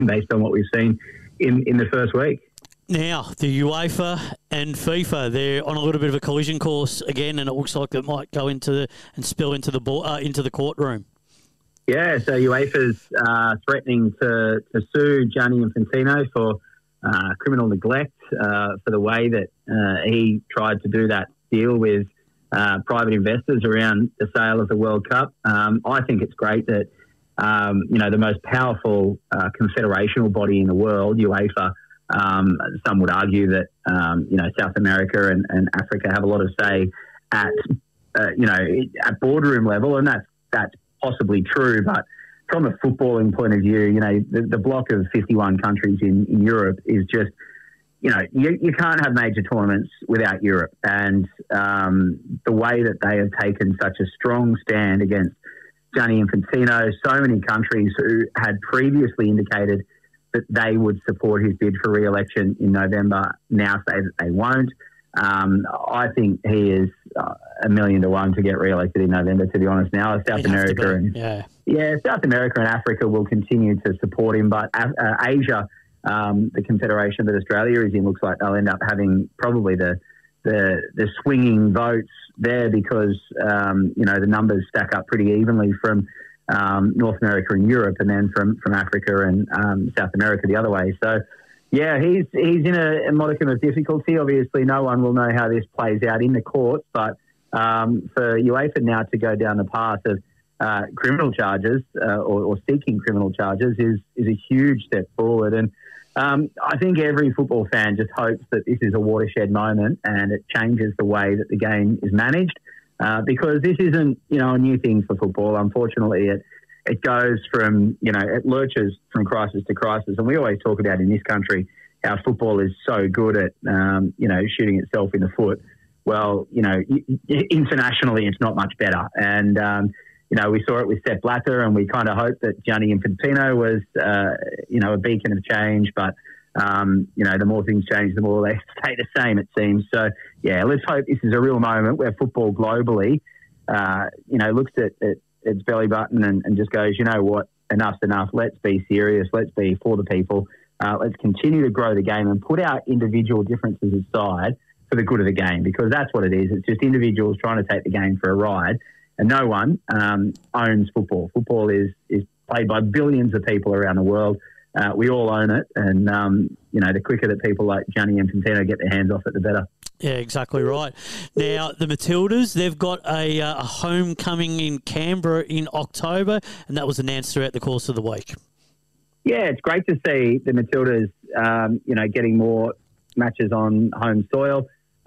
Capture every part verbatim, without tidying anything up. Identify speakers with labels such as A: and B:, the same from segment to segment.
A: based on what we've seen in, in the first week.
B: Now, the UEFA and FIFA, they're on a little bit of a collision course again, and it looks like it might go into the, and spill into the ball, uh, into the courtroom.
A: Yeah, so UEFA's uh, threatening to, to sue Gianni Infantino for uh, criminal neglect uh, for the way that uh, he tried to do that deal with uh, private investors around the sale of the World Cup. Um, I think it's great that, um, you know, the most powerful uh, confederational body in the world, UEFA, um, some would argue that, um, you know, South America and, and Africa have a lot of say at, uh, you know, at boardroom level, and that's, that's possibly true, but from a footballing point of view, you know, the, the block of fifty-one countries in, in Europe is just, you know, you, you can't have major tournaments without Europe. And um, the way that they have taken such a strong stand against Gianni Infantino, so many countries who had previously indicated that they would support his bid for re-election in November now say that they won't. Um, I think he is uh, a million to one to get re-elected in November, to be honest now. South
B: It'd
A: America and
B: yeah.
A: yeah, South America and Africa will continue to support him, but uh, Asia, um, the confederation that Australia is in, looks like they'll end up having probably the the, the swinging votes there because, um, you know, the numbers stack up pretty evenly from um, North America and Europe, and then from, from Africa and um, South America the other way. So, yeah, he's he's in a, a modicum of difficulty. Obviously, no one will know how this plays out in the courts, but um, for UEFA now to go down the path of uh, criminal charges uh, or, or seeking criminal charges is is a huge step forward. And um, I think every football fan just hopes that this is a watershed moment and it changes the way that the game is managed, uh, because this isn't, you know, a new thing for football. Unfortunately, it it goes from, you know, it lurches from crisis to crisis. And we always talk about in this country how football is so good at, um, you know, shooting itself in the foot. Well, you know, internationally, it's not much better. And, um, you know, we saw it with Sepp Blatter, and we kind of hoped that Gianni Infantino was, uh, you know, a beacon of change. But, um, you know, the more things change, the more they stay the same, it seems. So, yeah, let's hope this is a real moment where football globally, uh, you know, looks at, at its belly button and, and just goes, you know what, enough's enough. Let's be serious. Let's be for the people. Uh, let's continue to grow the game and put our individual differences aside for the good of the game, because that's what it is. It's just individuals trying to take the game for a ride, and no one um, owns football. Football is is played by billions of people around the world. Uh, we all own it, and um, you know, the quicker that people like Gianni Infantino get their hands off it, the better.
B: Yeah, exactly right. Now, the Matildas, they've got a, uh, a homecoming in Canberra in October, and that was announced throughout the course of the week.
A: Yeah, it's great to see the Matildas, um, you know, getting more matches on home soil,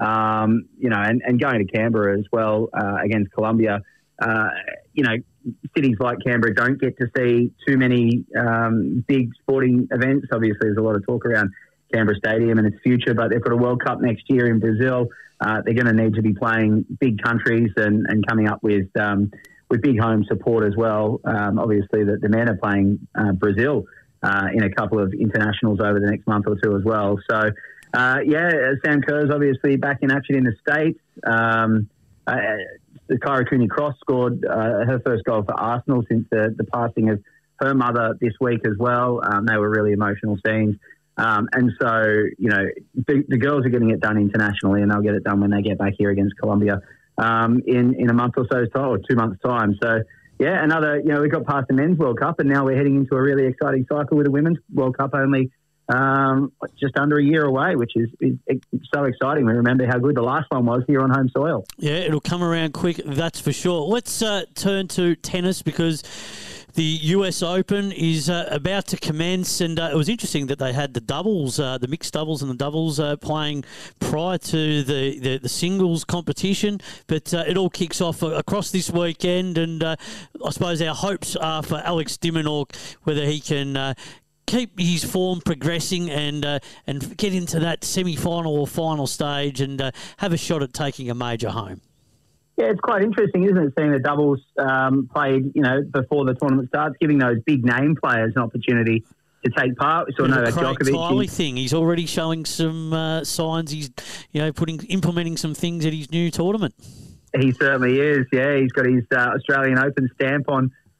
A: um, you know, and, and going to Canberra as well uh, against Colombia. Uh, you know, cities like Canberra don't get to see too many um, big sporting events. Obviously, there's a lot of talk around Canberra Stadium and its future, but they've got a World Cup next year in Brazil. Uh, they're going to need to be playing big countries and, and coming up with um, with big home support as well. Um, obviously, the, the men are playing uh, Brazil uh, in a couple of internationals over the next month or two as well. So, uh, yeah, Sam Kerr's obviously back in action in the States. Um, uh, Kyra Cooney-Cross scored uh, her first goal for Arsenal since the, the passing of her mother this week as well. Um, they were really emotional scenes. Um, and so, you know, the, the girls are getting it done internationally, and they'll get it done when they get back here against Colombia um, in, in a month or so's time, or two months' time. So, yeah, another, you know, we got past the Men's World Cup, and now we're heading into a really exciting cycle with the Women's World Cup only um, just under a year away, which is, is, is so exciting. We remember how good the last one was here on home soil.
B: Yeah, it'll come around quick, that's for sure. Let's uh, turn to tennis, because the U S Open is uh, about to commence, and uh, it was interesting that they had the doubles, uh, the mixed doubles and the doubles uh, playing prior to the, the, the singles competition, but uh, it all kicks off across this weekend, and uh, I suppose our hopes are for Alex de Minaur, whether he can uh, keep his form progressing and uh, and get into that semi-final or final stage and uh, have a shot at taking a major home.
A: Yeah, it's quite interesting, isn't it, seeing the doubles um, played, you know, before the tournament starts, giving those big name players an opportunity to take part. We saw
B: yeah,
A: Novak
B: Craig
A: Djokovic.
B: Tiley thing. He's already showing some uh, signs. He's, you know, putting implementing some things at his new tournament.
A: He certainly is. Yeah, he's got his uh, Australian Open stamp on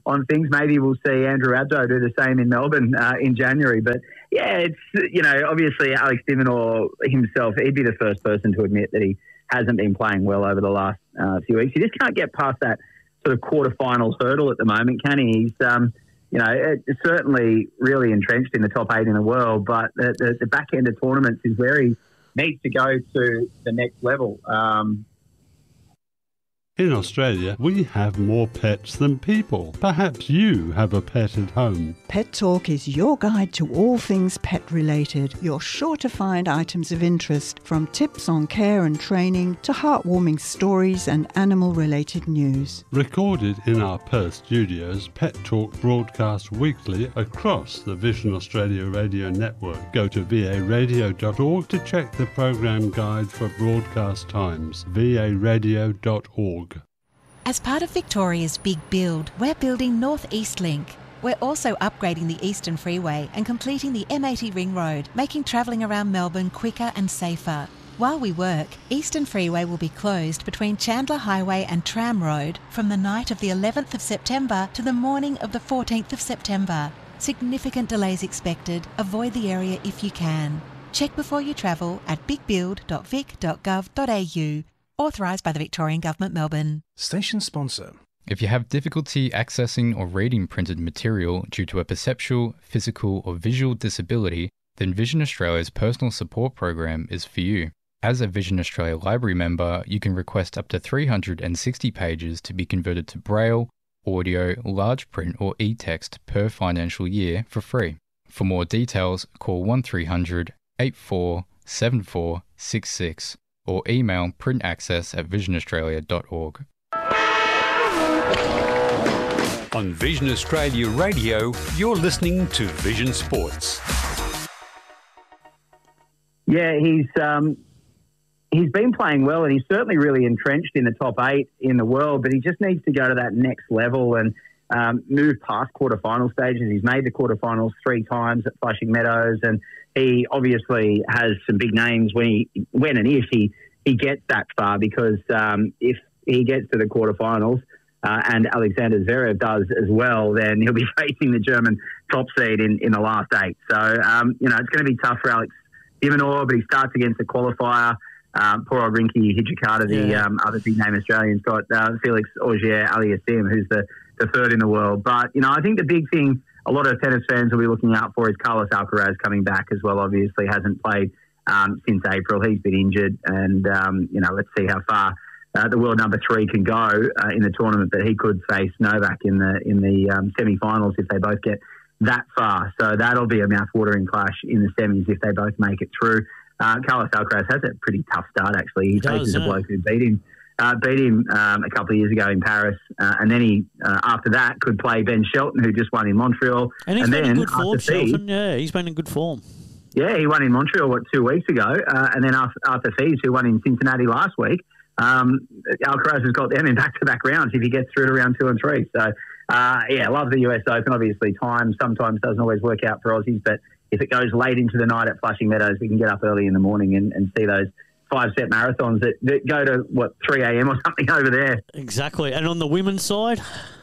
A: on things. Maybe we'll see Andrew Abdo do the same in Melbourne uh, in January. But yeah, it's, you know, obviously Alex de Minaur himself, he'd be the first person to admit that he hasn't been playing well over the last uh, few weeks. He just can't get past that sort of quarterfinals hurdle at the moment, can he? He's, um, you know, it's certainly really entrenched in the top eight in the world, but the, the, the back end of tournaments is where he needs to go to the next level. Um,
C: In Australia, we have more pets than people. Perhaps you have a pet at home.
D: Pet Talk is your guide to all things pet related. You're sure to find items of interest, from tips on care and training to heartwarming stories and animal-related news.
C: Recorded in our Perth studios, Pet Talk broadcasts weekly across the Vision Australia radio network. Go to v a radio dot org to check the program guide for broadcast times. v a radio dot org.
E: As part of Victoria's Big Build, we're building North East Link. We're also upgrading the Eastern Freeway and completing the M eighty Ring Road, making travelling around Melbourne quicker and safer. While we work, Eastern Freeway will be closed between Chandler Highway and Tram Road from the night of the eleventh of September to the morning of the fourteenth of September. Significant delays expected. Avoid the area if you can. Check before you travel at big build dot vic dot gov dot a u. Authorised by the Victorian Government, Melbourne.
F: Station sponsor.
G: If you have difficulty accessing or reading printed material due to a perceptual, physical or visual disability, then Vision Australia's personal support program is for you. As a Vision Australia Library member, you can request up to three hundred sixty pages to be converted to Braille, audio, large print or e-text per financial year for free. For more details, call one three hundred, eight four seven four six six or email printaccess at vision australia dot org.
H: On Vision Australia Radio, you're listening to Vision Sports.
A: Yeah, he's um, he's been playing well, and he's certainly really entrenched in the top eight in the world, but he just needs to go to that next level and um, move past quarterfinal stages. He's made the quarterfinals three times at Flushing Meadows, and he obviously has some big names when he, when and if he, he gets that far, because um, if he gets to the quarterfinals uh, and Alexander Zverev does as well, then he'll be facing the German top seed in, in the last eight. So, um, you know, it's going to be tough for Alex de Minaur, but he starts against the qualifier. Um, poor old Rinky Hijikata, the
B: Yeah.
A: um, other big name Australian's got uh, Felix Auger-Aliassime, who's the, the third in the world. But, you know, I think the big thing a lot of tennis fans will be looking out for is Carlos Alcaraz coming back as well. Obviously hasn't played um, since April. He's been injured, and, um, you know, let's see how far uh, the world number three can go uh, in the tournament. But he could face Novak in the in the um, semi-finals if they both get that far. So that'll be a mouth-watering clash in the semis if they both make it through. Uh, Carlos Alcaraz has a pretty tough start, actually. He, he faces does, a bloke who beat him. Uh, beat him um, a couple of years ago in Paris, uh, and then he, uh, after that, could play Ben Shelton, who just won in Montreal.
B: And he's
A: and
B: been
A: then
B: in good form,
A: Fee,
B: Shelton. Yeah, he's been in good form.
A: Yeah, he won in Montreal, what, two weeks ago, uh, and then after, after Fees, who won in Cincinnati last week, um, Alcaraz has got them in back-to-back rounds if he gets through to round two and three. So, uh, yeah, love the U S Open. Obviously, time sometimes doesn't always work out for Aussies, but if it goes late into the night at Flushing Meadows, we can get up early in the morning and, and see those five-set marathons that, that go to, what, three a.m. or something over there.
B: Exactly. And on the women's side?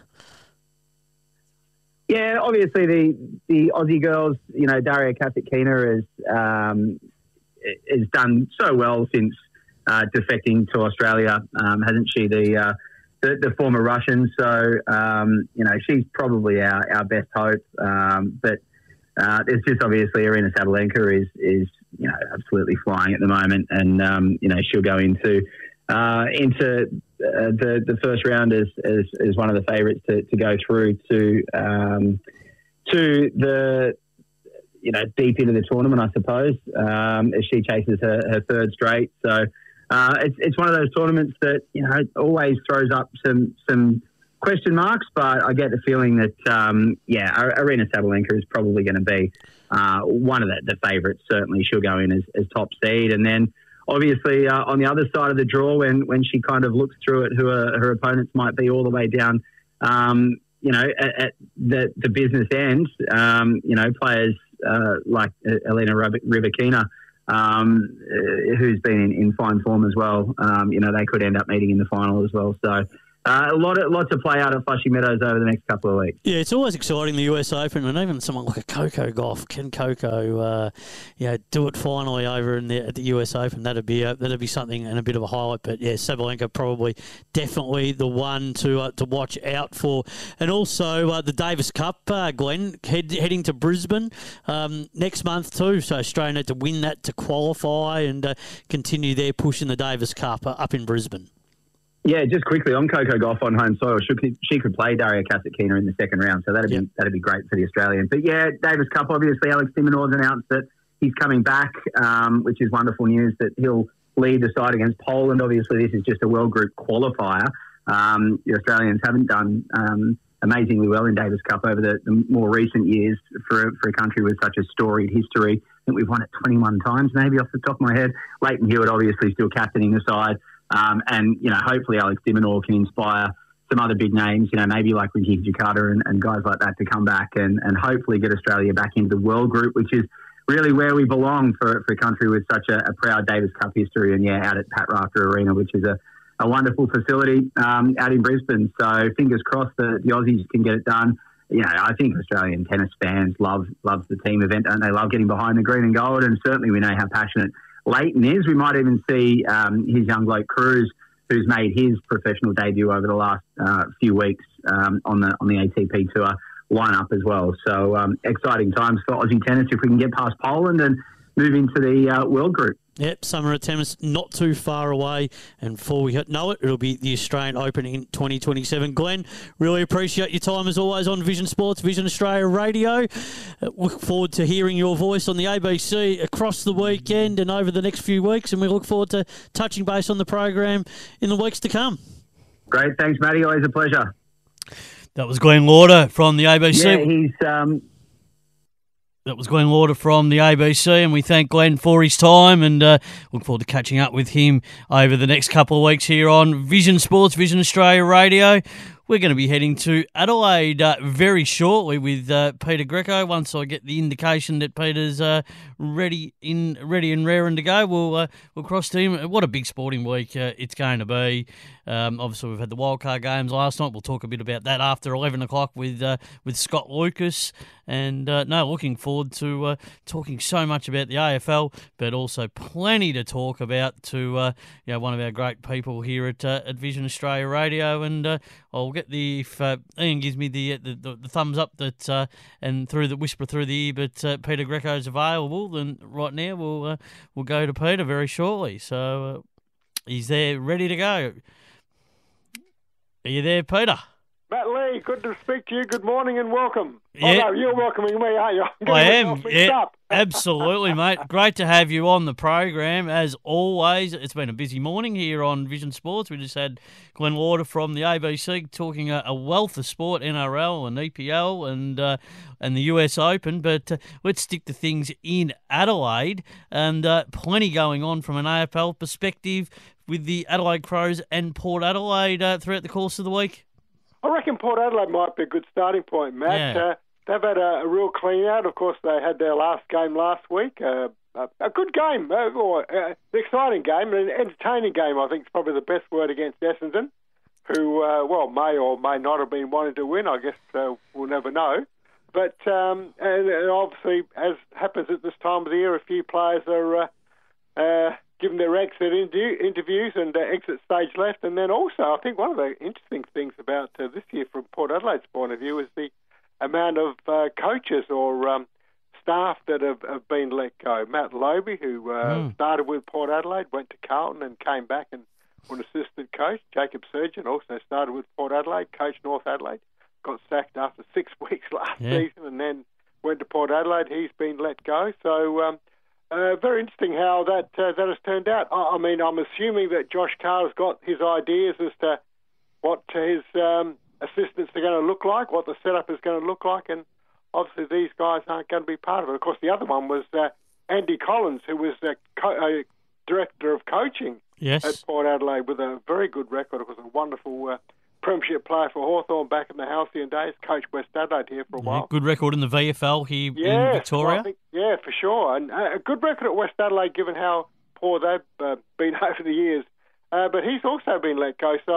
A: Yeah, obviously the the Aussie girls, you know, Daria Kasatkina has, um, has done so well since uh, defecting to Australia, um, hasn't she, the, uh, the the former Russian. So, um, you know, she's probably our, our best hope. Um, but uh, there's just obviously Arina Sabalenka is, is you know, absolutely flying at the moment, and um, you know, she'll go into uh, into uh, the the first round as, as as one of the favourites to, to go through to um, to the you know deep into the tournament, I suppose, um, as she chases her, her third straight. So uh, it's it's one of those tournaments that you know always throws up some some question marks, but I get the feeling that um, yeah, Arina Sabalenka is probably going to be Uh, one of the, the favourites. Certainly she'll go in as, as top seed. And then obviously uh, on the other side of the draw, when, when she kind of looks through it, who her, her opponents might be all the way down, um, you know, at, at the, the business end, um, you know, players uh, like Elena Rybakina, um, uh, who's been in, in fine form as well, um, you know, they could end up meeting in the final as well. So Uh, a lot of lots of play out at Flushing Meadows over the next couple of weeks.
B: Yeah, it's always exciting, the U S Open, and even someone like a Coco Gauff, can Coco, uh, you know, do it finally over in the, at the U S Open? That'd be a, that'd be something and a bit of a highlight. But yeah, Sabalenka probably definitely the one to uh, to watch out for, and also uh, the Davis Cup, uh, Glenn, head, heading to Brisbane um, next month too. So Australia need to win that to qualify and uh, continue their push in the Davis Cup uh, up in Brisbane.
A: Yeah, just quickly on Coco Gauff on home soil, she could, she could play Daria Kasatkina in the second round, so that'd
B: yep.
A: be that'd be great for the Australians. But yeah, Davis Cup, obviously, Alex de Minaur's announced that he's coming back, um, which is wonderful news that he'll lead the side against Poland. Obviously, this is just a World Group qualifier. Um, the Australians haven't done um, amazingly well in Davis Cup over the, the more recent years for for a country with such a storied history. I think we've won it twenty-one times, maybe off the top of my head. Leighton Hewitt obviously still captaining the side. Um, and, you know, hopefully Alex de Minaur can inspire some other big names, you know, maybe like Ricky Hijikata and, and guys like that to come back and, and hopefully get Australia back into the World Group, which is really where we belong for, for a country with such a, a proud Davis Cup history. And, yeah, out at Pat Rafter Arena, which is a, a wonderful facility um, out in Brisbane. So fingers crossed the, the Aussies can get it done. You know, I think Australian tennis fans love, love the team event, and they love getting behind the green and gold. And certainly we know how passionate Leighton is. We might even see um, his young bloke Cruz, who's made his professional debut over the last uh, few weeks um, on the on the A T P tour, line up as well. So um, exciting times for Aussie tennis if we can get past Poland and move into the uh, World Group.
B: Yep, summer of tennis not too far away, and before we know it, it'll be the Australian Open in twenty twenty-seven. Glenn, really appreciate your time as always on Vision Sports, Vision Australia Radio. Uh, look forward to hearing your voice on the A B C across the weekend and over the next few weeks, and we look forward to touching base on the program in the weeks to come.
A: Great, thanks, Matty. Always a pleasure.
B: That was Glenn Lauder from the A B C.
A: Yeah, he's... Um
B: That was Glenn Lauder from the A B C, and we thank Glenn for his time and uh, look forward to catching up with him over the next couple of weeks here on Vision Sports, Vision Australia Radio. We're going to be heading to Adelaide uh, very shortly with uh, Peter Greco. Once I get the indication that Peter's uh, ready in, ready and raring to go, we'll uh, we'll cross to him. What a big sporting week uh, it's going to be. Um, obviously, we've had the wildcard games last night. We'll talk a bit about that after eleven o'clock with uh, with Scott Lucas. And uh, no, looking forward to uh, talking so much about the A F L, but also plenty to talk about to uh, you know, one of our great people here at uh, at Vision Australia Radio. And uh, I'll get the if uh, Ian gives me the the, the, the thumbs up that uh, and through the whisper through the ear, but uh, Peter Greco's available. Then right now we'll uh, we'll go to Peter very shortly. So uh, he's there, ready to go. Are you there, Peter?
F: Matt Lee, good to speak to you. Good morning and welcome.
B: Yeah.
F: Oh, no, you're welcoming me, aren't you? I'm
B: I
F: getting
B: am.
F: myself mixed
B: Yeah,
F: up.
B: absolutely, mate. Great to have you on the program, as always. It's been a busy morning here on Vision Sports. We just had Glenn Lauder from the A B C talking a, a wealth of sport, N R L and E P L and uh, and the U S Open. But uh, let's stick to things in Adelaide, and uh, plenty going on from an A F L perspective with the Adelaide Crows and Port Adelaide uh, throughout the course of the week.
F: I reckon Port Adelaide might be a good starting point, Matt.
B: Yeah.
F: Uh, they've had a, a real clean out. Of course, they had their last game last week. Uh, a, a good game, uh, or uh, an exciting game, an entertaining game, I think is probably the best word against Essendon, who, uh, well, may or may not have been wanting to win. I guess uh, we'll never know. But um, and, and obviously, as happens at this time of the year, a few players are... Uh, uh, given their exit interviews and uh, exit stage left. And then also, I think one of the interesting things about uh, this year from Port Adelaide's point of view is the amount of uh, coaches or um, staff that have, have been let go. Matt Loby, who uh, mm. started with Port Adelaide, went to Carlton and came back and was an assistant coach. Jacob Surgeon also started with Port Adelaide, coached North Adelaide, got sacked after six weeks last
B: yeah.
F: season and then went to Port Adelaide. He's been let go. So... Um, Uh, very interesting how that uh, that has turned out. I, I mean, I'm assuming that Josh Carr's got his ideas as to what his um, assistants are going to look like, what the setup is going to look like, and obviously these guys aren't going to be part of it. Of course, the other one was uh, Andy Collins, who was a, co- a director of coaching
B: yes.
F: at Port Adelaide with a very good record. It was a wonderful uh, premiership player for Hawthorn back in the halcyon days, coached West Adelaide here for a while.
B: Yeah, good record in the V F L here
F: yes,
B: in Victoria.
F: Well, I think, yeah, for sure. And uh, a good record at West Adelaide given how poor they've uh, been over the years. Uh, but he's also been let go. So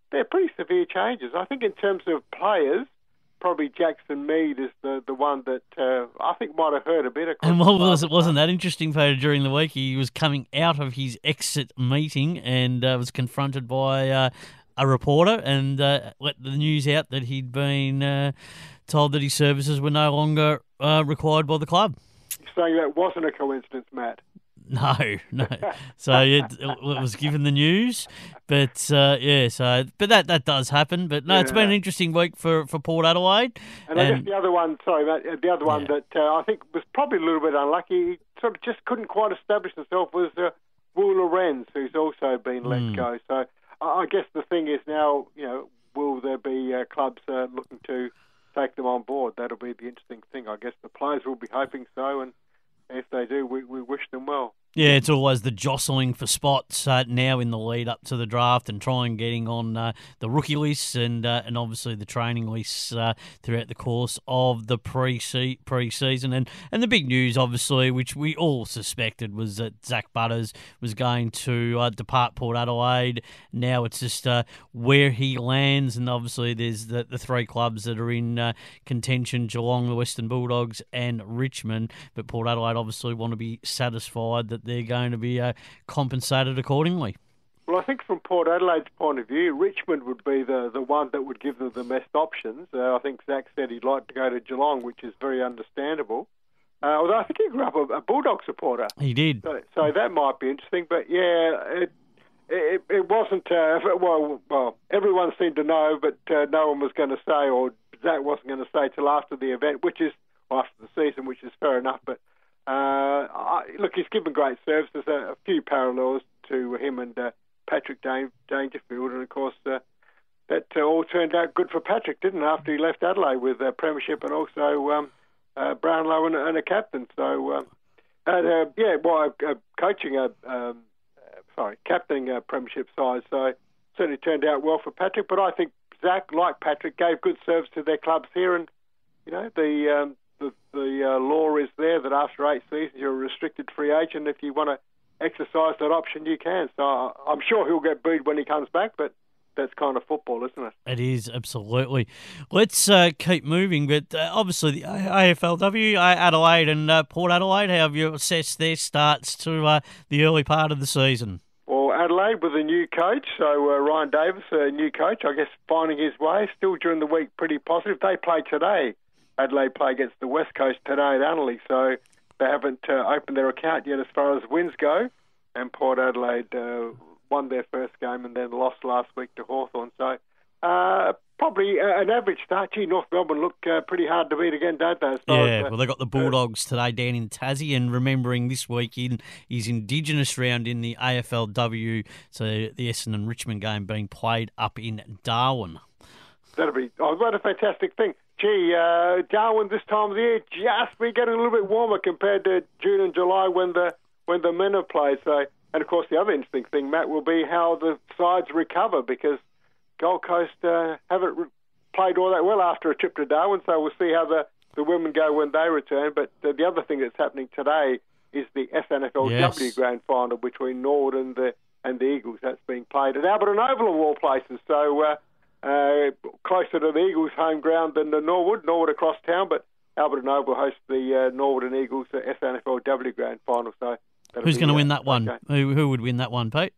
F: they're pretty severe changes. I think in terms of players, probably Jackson Mead is the, the one that uh, I think might have hurt a bit.
B: And what was it? Wasn't that interesting, Peter? During the week, he was coming out of his exit meeting and uh, was confronted by uh, a reporter and uh, let the news out that he'd been uh, told that his services were no longer uh, required by the club.
F: Saying that wasn't a coincidence, Matt.
B: No, no. So it, it was given the news, but uh, yeah. So, but that, that does happen. But no, yeah. It's been an interesting week for, for Port Adelaide.
F: And, and I guess the other one, sorry, Matt, the other one yeah. that uh, I think was probably a little bit unlucky. He sort of just couldn't quite establish himself was uh, Will Lorenz, who's also been let mm. go. So I guess the thing is now, you know, will there be uh, clubs uh, looking to take them on board? That'll be the interesting thing. I guess the players will be hoping so, and if they do, we, we wish them well.
B: Yeah, it's always the jostling for spots uh, now in the lead up to the draft and trying getting on uh, the rookie lists and uh, and obviously the training lists uh, throughout the course of the pre pre-season. And, and the big news, obviously, which we all suspected, was that Zach Butters was going to uh, depart Port Adelaide. Now it's just uh, where he lands, and obviously there's the, the three clubs that are in uh, contention, Geelong, the Western Bulldogs and Richmond. But Port Adelaide obviously want to be satisfied that they're going to be uh, compensated accordingly.
F: Well, I think from Port Adelaide's point of view, Richmond would be the, the one that would give them the best options. Uh, I think Zach said he'd like to go to Geelong, which is very understandable. Uh, although I think he grew up a, a Bulldog supporter.
B: He did.
F: So, so that might be interesting. But yeah, it it, it wasn't, uh, well, well, everyone seemed to know, but uh, no one was going to say, or Zach wasn't going to say till after the event, which is, well, after the season, which is fair enough. But Uh, I, look, he's given great service. There's a, a few parallels to him and uh, Patrick Dan- Dangerfield, and of course uh, that uh, all turned out good for Patrick, didn't it? After he left Adelaide with a premiership and also um, uh, Brownlow and, and a captain. So, um, and, uh, yeah, well, uh, coaching a, um, uh, sorry, captaining a premiership side. So certainly turned out well for Patrick. But I think Zach, like Patrick, gave good service to their clubs here, and you know the. Um, The, the uh, law is there that after eight seasons you're a restricted free agent. If you want to exercise that option, you can. So uh, I'm sure he'll get booed when he comes back, but that's kind of football, isn't it?
B: It is, absolutely. Let's uh, keep moving, but uh, obviously the A F L W, Adelaide and uh, Port Adelaide, how have you assessed their starts to uh, the early part of the season?
F: Well, Adelaide with a new coach, so uh, Ryan Davis, a new coach, I guess finding his way, still during the week pretty positive. They play today. Adelaide play against the West Coast today at Annerley, so they haven't uh, opened their account yet as far as wins go. And Port Adelaide uh, won their first game and then lost last week to Hawthorn. So uh, probably uh, an average start. Gee, North Melbourne look uh, pretty hard to beat again, don't they?
B: Yeah,
F: as, uh,
B: well, they got the Bulldogs uh, today down in Tassie, and remembering this week in his Indigenous round in the A F L W, so the Essendon Richmond game being played up in Darwin.
F: That'll be, oh, what a fantastic thing. Gee, uh, Darwin this time of the year just be getting a little bit warmer compared to June and July when the when the men have played. So, and of course, the other interesting thing, Matt, will be how the sides recover, because Gold Coast uh, haven't re- played all that well after a trip to Darwin. So we'll see how the, the women go when they return. But uh, the other thing that's happening today is the S N F L W yes. Grand Final between Norwood and the and the Eagles. That's being played at Alberton Oval of all places. So. Uh, Uh, closer to the Eagles' home ground than the Norwood. Norwood across town, but Alberton Oval hosts the uh, Norwood and Eagles uh, S N F L W Grand Final. So
B: who's going to win that one? Okay. Who who would win that one, Pete?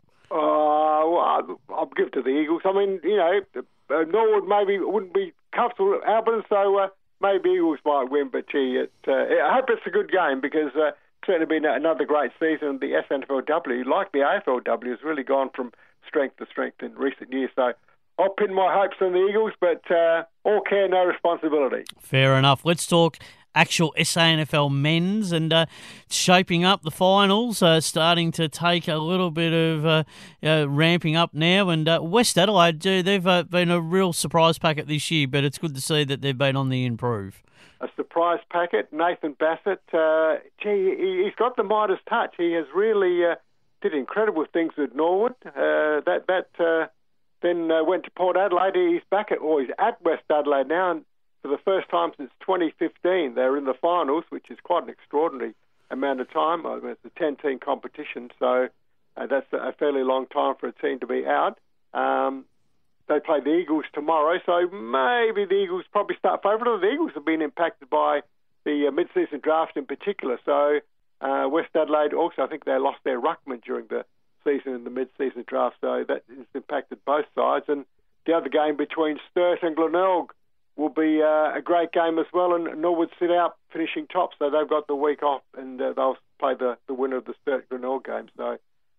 F: Uh, well, I'll, I'll give it to the Eagles. I mean, you know, uh, Norwood maybe wouldn't be comfortable at Alberton, so uh, maybe Eagles might win. But gee, it, uh, I hope it's a good game, because uh, it's certainly been another great season. The S N F L W, like the A F L W, has really gone from strength to strength in recent years. So I'll pin my hopes on the Eagles, but uh, all care, no responsibility.
B: Fair enough. Let's talk actual S A N F L men's, and uh, shaping up the finals, uh, starting to take a little bit of uh, uh, ramping up now. And uh, West Adelaide, they've uh, been a real surprise packet this year, but it's good to see that they've been on the improve.
F: A surprise packet, Nathan Bassett. Uh, gee, he's got the Midas touch. He has really uh, did incredible things with Norwood. Uh, that that. Uh, Then uh, went to Port Adelaide. He's back at, or he's at West Adelaide now, and for the first time since twenty fifteen, they're in the finals, which is quite an extraordinary amount of time. I mean, it's a ten-team competition, so uh, that's a fairly long time for a team to be out. Um, they play the Eagles tomorrow, so maybe the Eagles probably start favourite. The Eagles have been impacted by the uh, mid-season draft in particular. So uh, West Adelaide also, I think they lost their ruckman during the season in the mid-season draft, so that has impacted both sides. And the other game between Sturt and Glenelg will be uh, a great game as well, and Norwood sit out finishing top, so they've got the week off, and uh, they'll play the, the winner of the Sturt-Glenelg game. So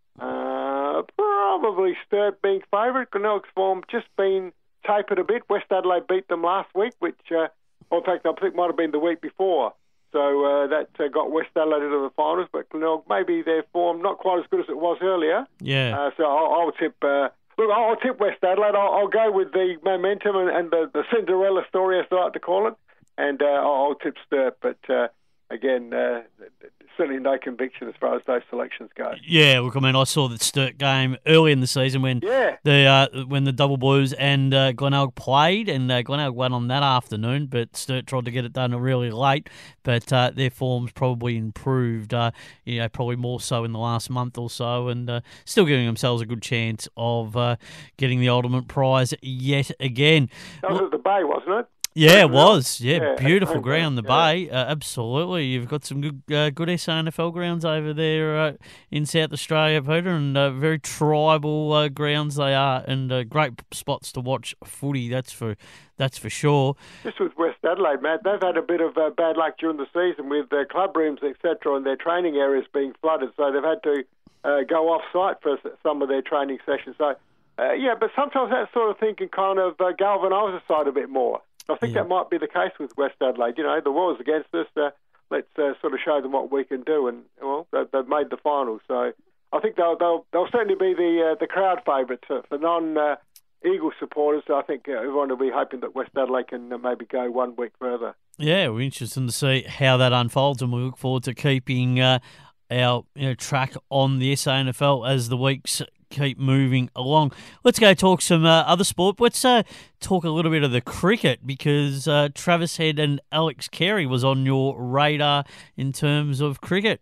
F: uh, probably Sturt being favourite. Glenelg's form just been tapered a bit. West Adelaide beat them last week, which, uh, well, in fact, I think might have been the week before. So uh, that uh, got West Adelaide into the finals, but Glenelg, maybe their form not quite as good as it was earlier.
B: Yeah.
F: Uh, so I'll, I'll tip... Uh, Look, I'll tip West Adelaide. I'll, I'll go with the momentum and, and the, the Cinderella story, as I like to call it, and uh, I'll, I'll tip Sturt. But uh, again, uh, certainly no conviction as far as those selections go.
B: Yeah, look, I mean, I saw the Sturt game early in the season when
F: yeah.
B: the uh, when the Double Blues and uh, Glenelg played, and uh, Glenelg won on that afternoon, but Sturt tried to get it done really late. But uh, their form's probably improved, uh, you know, probably more so in the last month or so, and uh, still giving themselves a good chance of uh, getting the ultimate prize yet again.
F: That was
B: well,
F: at the Bay, wasn't it?
B: Yeah, it was. Yeah,
F: yeah
B: beautiful ground, the
F: yeah.
B: Bay. Uh, absolutely. You've got some good uh, good S A N F L grounds over there uh, in South Australia, Peter, and uh, very tribal uh, grounds they are, and uh, great spots to watch footy, that's for that's for sure.
F: Just with West Adelaide, Matt, they've had a bit of uh, bad luck during the season with their club rooms, et cetera, and their training areas being flooded, so they've had to uh, go off-site for some of their training sessions. So, uh, yeah, but sometimes that sort of thing can kind of uh, galvanise the side a bit more. I think
B: yeah.
F: that might be the case with West Adelaide. You know, the war's against us. Uh, let's uh, sort of show them what we can do. And, well, they, they've made the finals. So I think they'll they'll, they'll certainly be the uh, the crowd favourites for, for non-Eagle uh, supporters. I think uh, everyone will be hoping that West Adelaide can uh, maybe go one week further.
B: Yeah, we're interested to see how that unfolds, and we look forward to keeping uh, our you know, track on the S A N F L as the weeks keep moving along. Let's go talk some uh, other sport. Let's uh, talk a little bit of the cricket, because uh, Travis Head and Alex Carey was on your radar in terms of cricket.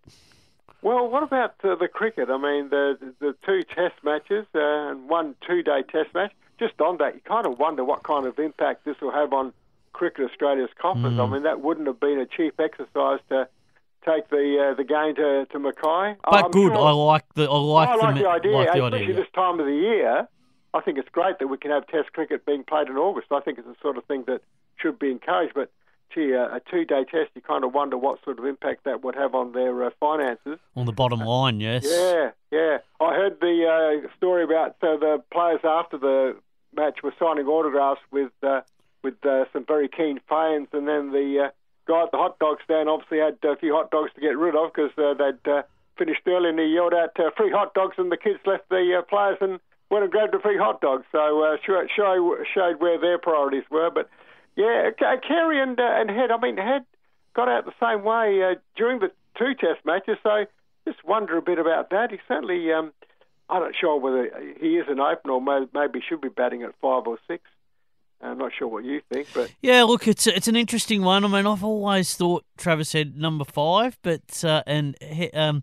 F: Well, what about uh, the cricket? I mean, the the two test matches uh, and one two-day test match. Just on that, you kind of wonder what kind of impact this will have on Cricket Australia's coffers. Mm. I mean, that wouldn't have been a cheap exercise to take the uh, the game to, to Mackay.
B: But
F: I'm
B: good.
F: Sure,
B: I like the I like,
F: I like
B: the,
F: the idea,
B: like the
F: especially
B: idea.
F: this time of the year. I think it's great that we can have Test cricket being played in August. I think it's the sort of thing that should be encouraged. But gee, uh, a two-day test, you kind of wonder what sort of impact that would have on their uh, finances.
B: On the bottom line, yes.
F: Yeah, yeah. I heard the uh, story about so the players after the match were signing autographs with uh, with uh, some very keen fans, and then the uh, guy at the hot dog stand obviously had a few hot dogs to get rid of because uh, they'd uh, finished early, and he yelled out uh, free hot dogs, and the kids left the uh, players and went and grabbed the free hot dogs. So uh, show, show, showed where their priorities were. But yeah, Carey and, uh, and Head, I mean, Head got out the same way uh, during the two test matches, so just wonder a bit about that. He certainly, um, I'm not sure whether he is an opener or maybe should be batting at five or six. I'm not sure what you think, but
B: yeah, look, it's it's an interesting one. I mean, I've always thought Travis Head number five, but uh, and um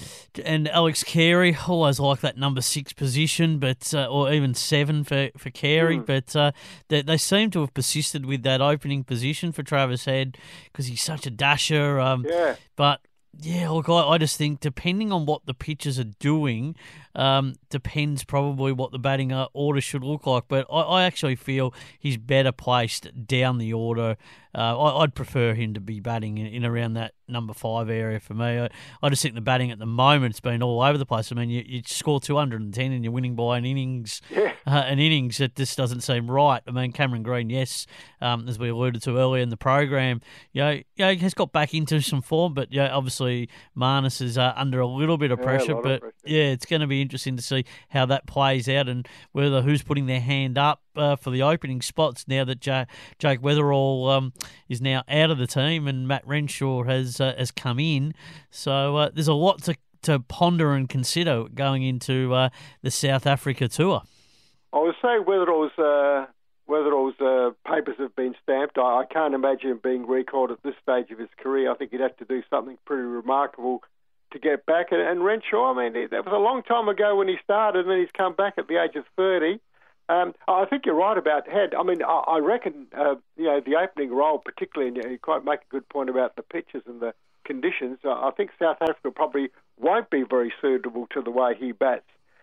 B: and Alex Carey always like that number six position, but uh, or even seven for for Carey. Mm. But uh, they, they seem to have persisted with that opening position for Travis Head because he's such a dasher. Um,
F: yeah,
B: but. Yeah, look, I, I just think depending on what the pitchers are doing, um, depends probably what the batting order should look like. But I, I actually feel he's better placed down the order. Uh, I, I'd prefer him to be batting in, in around that number five area for me. I, I just think the batting at the moment has been all over the place. I mean, you, you score two hundred ten and you're winning by an innings.
F: Yeah.
B: Uh, an innings that just doesn't seem right. I mean, Cameron Green, yes, um, as we alluded to earlier in the program, you know, you know, he has got back into some form, but yeah, obviously Marnus is uh, under a little bit of
F: yeah,
B: pressure. But
F: pressure.
B: yeah, it's going to be interesting to see how that plays out and whether who's putting their hand up uh, for the opening spots now that J- Jake Weatherall um, is now out of the team and Matt Renshaw has uh, has come in. So uh, there's a lot to to ponder and consider going into uh, the South Africa tour.
F: I would say Weatherall's, uh, Weatherall's uh, papers have been stamped. I, I can't imagine him being recalled at this stage of his career. I think he'd have to do something pretty remarkable to get back. And, and Renshaw, I mean, that was a long time ago when he started, and then he's come back at the age of thirty. Um, I think you're right about Head. I mean, I, I reckon, uh, you know, the opening role particularly, and you quite make a good point about the pitches and the conditions. Uh, I think South Africa probably won't be very suitable to the way he bats.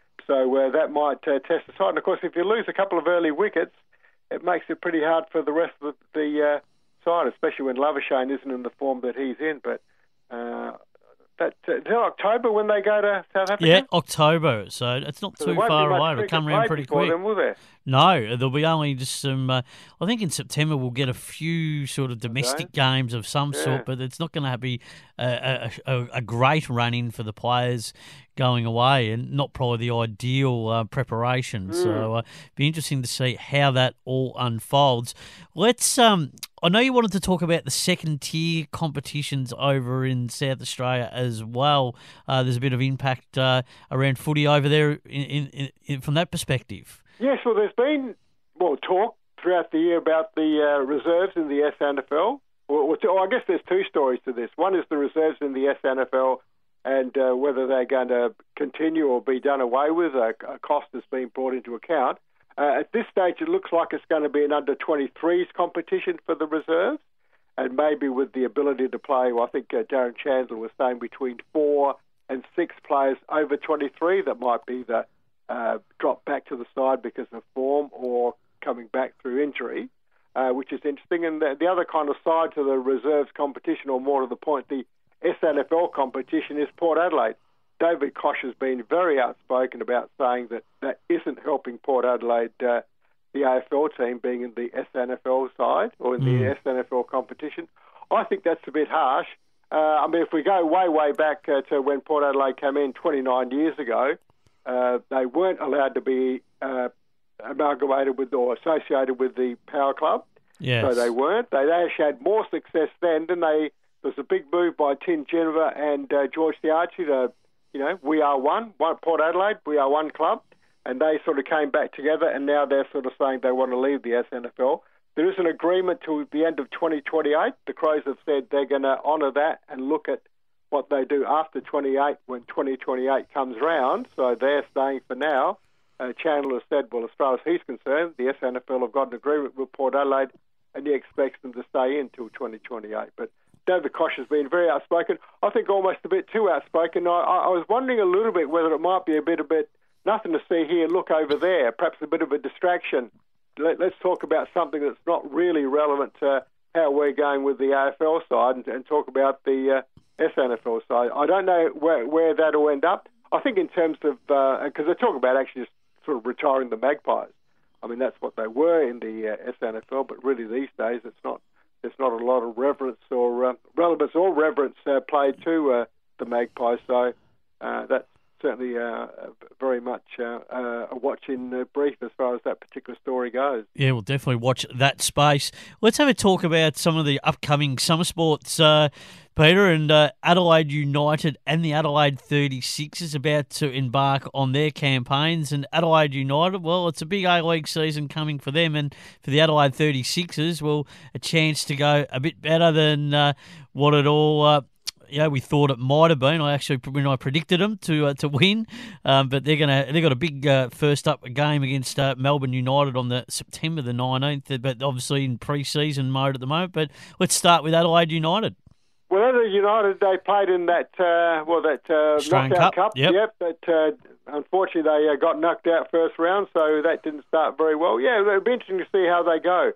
F: So uh, that might uh, test the side. And, of course, if you lose a couple of early wickets, it makes it pretty hard for the rest of the, the uh, side, especially when Labuschagne isn't in the form that he's in. But uh, that, uh, until October when they go to South Africa?
B: Yeah, October. So it's not
F: So
B: too far away. It'll come around pretty quick.
F: Then, will there?
B: No, there'll be only just some. Uh, I think in September we'll get a few sort of domestic
F: Okay.
B: games of some
F: Yeah.
B: sort, but it's not going to be a, a, a, a great run in for the players going away, and not probably the ideal uh, preparation.
F: Mm.
B: So uh, be interesting to see how that all unfolds. Let's. Um, I know you wanted to talk about the second tier competitions over in South Australia as well. Uh, there's a bit of impact uh, around footy over there in, in, in, from that perspective.
F: Yes, well, there's been well talk throughout the year about the uh, reserves in the S N F L. Well, well, I guess there's two stories to this. One is the reserves in the S N F L and uh, whether they're going to continue or be done away with. A, a cost has been brought into account. Uh, at this stage, it looks like it's going to be an under twenty-threes competition for the reserves, and maybe with the ability to play, well, I think uh, Darren Chandler was saying between four and six players over twenty-three that might be the uh, drop back to the side because of form or coming back through injury, uh, which is interesting. And the, the other kind of side to the reserves competition, or more to the point, the S N F L competition, is Port Adelaide. David Koch has been very outspoken about saying that that isn't helping Port Adelaide, uh, the A F L team being in the S N F L side or in mm. the S N F L competition. I think that's a bit harsh. Uh, I mean, if we go way, way back uh, to when Port Adelaide came in twenty-nine years ago, uh, they weren't allowed to be uh, amalgamated with or associated with the Power Club.
B: Yes.
F: So they weren't. They, they actually had more success then than they. There was a big move by Tim Geneva and uh, George Thiarchi to, you know, we are one, one Port Adelaide, we are one club, and they sort of came back together, and now they're sort of saying they want to leave the S N F L. There is an agreement till the end of twenty twenty-eight. The Crows have said they're going to honour that and look at what they do after twenty-eight when twenty twenty-eight comes round. So they're staying for now. Uh, Chandler said, well, as far as he's concerned, the S N F L have got an agreement with Port Adelaide, and he expects them to stay in till twenty twenty-eight. But David Koch has been very outspoken. I think almost a bit too outspoken. I, I was wondering a little bit whether it might be a bit, a bit, nothing to see here, look over there, perhaps a bit of a distraction. Let, let's talk about something that's not really relevant to how we're going with the A F L side and, and talk about the uh, S N F L side. I don't know where, where that will end up. I think in terms of, because uh, they talk about actually just sort of retiring the Magpies. I mean, that's what they were in the uh, S N F L, but really these days it's not. There's not a lot of reverence or uh, relevance or reverence uh, played to uh, the Magpies, so uh, that's certainly uh, very much uh, uh, a watch in uh, brief as far as that particular story goes.
B: Yeah, we'll definitely watch that space. Let's have a talk about some of the upcoming summer sports, uh, Peter, and uh, Adelaide United and the Adelaide thirty-six is about to embark on their campaigns. And Adelaide United, well, it's a big A-League season coming for them, and for the Adelaide thirty-sixers, well, a chance to go a bit better than uh, what it all... Uh, Yeah, we thought it might have been. I actually, when I predicted them to uh, to win, um, but they're gonna they got a big uh, first up game against uh, Melbourne United on the September the nineteenth. But obviously in pre-season mode at the moment. But let's start with Adelaide United.
F: Well, Adelaide United, they played in that uh, well that uh, knockout
B: Cup.
F: cup.
B: Yep.
F: yep but uh, unfortunately they uh, got knocked out first round, so that didn't start very well. Yeah, it'll be interesting to see how they go.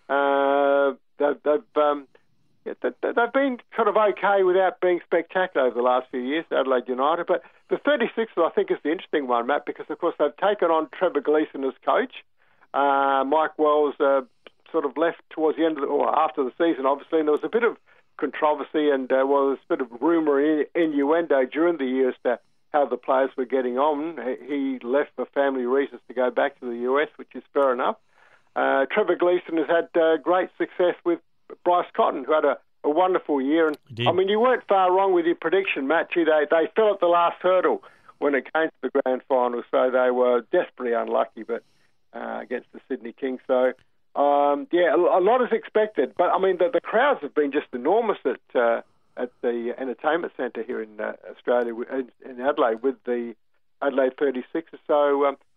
F: Uh, they've. they've um, Yeah, they've been sort of okay without being spectacular over the last few years, Adelaide United. But the thirty-sixers, I think, is the interesting one, Matt, because, of course, they've taken on Trevor Gleeson as coach. Uh, Mike Wells uh, sort of left towards the end of the, or after the season, obviously, and there was a bit of controversy and, uh, well, there was a bit of rumour and innuendo during the year as to how the players were getting on. He left for family reasons to go back to the U S, which is fair enough. Uh, Trevor Gleeson has had uh, great success with Bryce Cotton, who had a, a wonderful year. And I mean, you weren't far wrong with your prediction, Matt. Gee, they, they fell at the last hurdle when it came to the grand final, so they were desperately unlucky but uh, against the Sydney Kings. So, um, yeah, a, a lot is expected. But, I mean, the, the crowds have been just enormous at uh, at the Entertainment Centre here in uh, Australia, in, in Adelaide, with the Adelaide thirty-sixers. So um,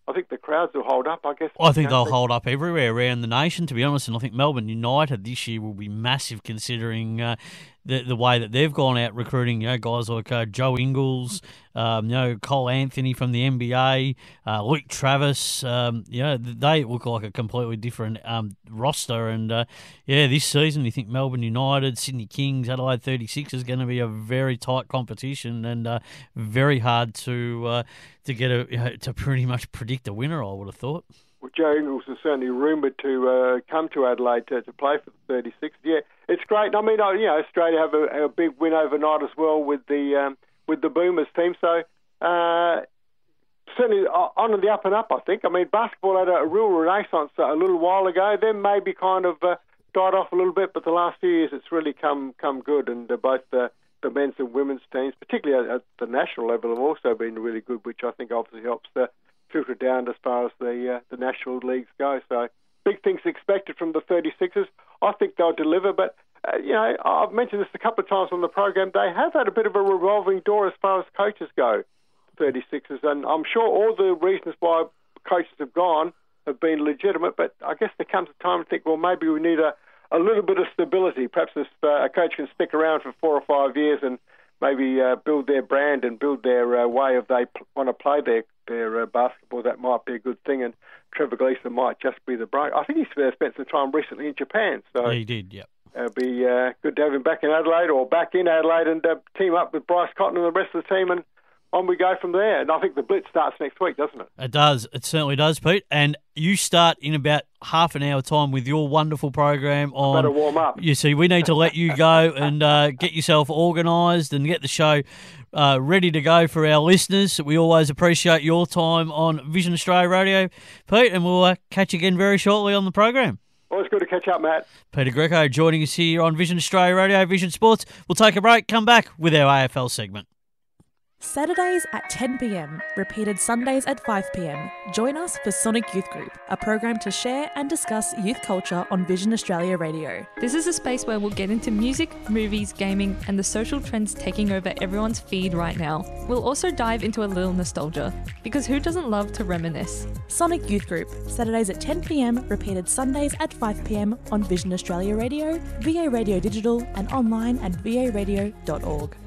F: I think the crowds will hold up, I guess.
B: I think they'll hold up everywhere around the nation, to be honest. And I think Melbourne United this year will be massive, considering uh, the the way that they've gone out recruiting, you know, guys like uh, Joe Ingles, um, you know, Cole Anthony from the N B A, uh, Luke Travis. Um, you know, they look like a completely different um, roster. And uh, yeah, this season, you think Melbourne United, Sydney Kings, Adelaide thirty-six is going to be a very tight competition and uh, very hard to uh, to get a you know, to pretty much predict a winner, I would have thought.
F: Well, Joe Ingles is certainly rumoured to uh, come to Adelaide to, to play for the thirty-six. Yeah, it's great. I mean, you know, Australia have a, a big win overnight as well with the um, with the Boomers team. So uh, certainly on the up and up, I think. I mean, basketball had a, a real renaissance a little while ago. Then maybe kind of uh, died off a little bit, but the last few years it's really come come good. And uh, both the, the men's and women's teams, particularly at, at the national level, have also been really good, which I think obviously helps the filter down as far as the uh, the national leagues go. So big things expected from the thirty-sixers. I think they'll deliver, but uh, you know, I've mentioned this a couple of times on the program. They have had a bit of a revolving door as far as coaches go, thirty-sixers, and I'm sure all the reasons why coaches have gone have been legitimate. But I guess there comes a time to think, well, maybe we need a, a little bit of stability. Perhaps if uh, a coach can stick around for four or five years and maybe uh, build their brand and build their uh, way of they p- want to play their their uh, basketball, that might be a good thing. And Trevor Gleeson might just be the break. I think he's uh, spent some time recently in Japan, so
B: yeah, he did. Yeah,
F: it'd be uh, good to have him back in Adelaide or back in Adelaide and uh, team up with Bryce Cotton and the rest of the team, and on we go from there. And I think the Blitz starts next week, doesn't it?
B: It does. It certainly does, Pete. And you start in about half an hour time with your wonderful program on.
F: Better warm up.
B: You see, we need to let you go and uh, get yourself organised and get the show uh, ready to go for our listeners. We always appreciate your time on Vision Australia Radio, Pete, and we'll uh, catch you again very shortly on the program.
F: Always good to catch up, Matt.
B: Peter Greco joining us here on Vision Australia Radio, Vision Sports. We'll take a break, come back with our A F L segment.
I: Saturdays at ten p.m, repeated Sundays at five p.m. Join us for Sonic Youth Group, a program to share and discuss youth culture on Vision Australia Radio.
J: This is a space where we'll get into music, movies, gaming, and the social trends taking over everyone's feed right now. We'll also dive into a little nostalgia, because who doesn't love to reminisce?
I: Sonic Youth Group, Saturdays at ten p.m, repeated Sundays at five p.m. on Vision Australia Radio, V A Radio Digital, and online at v a radio dot org.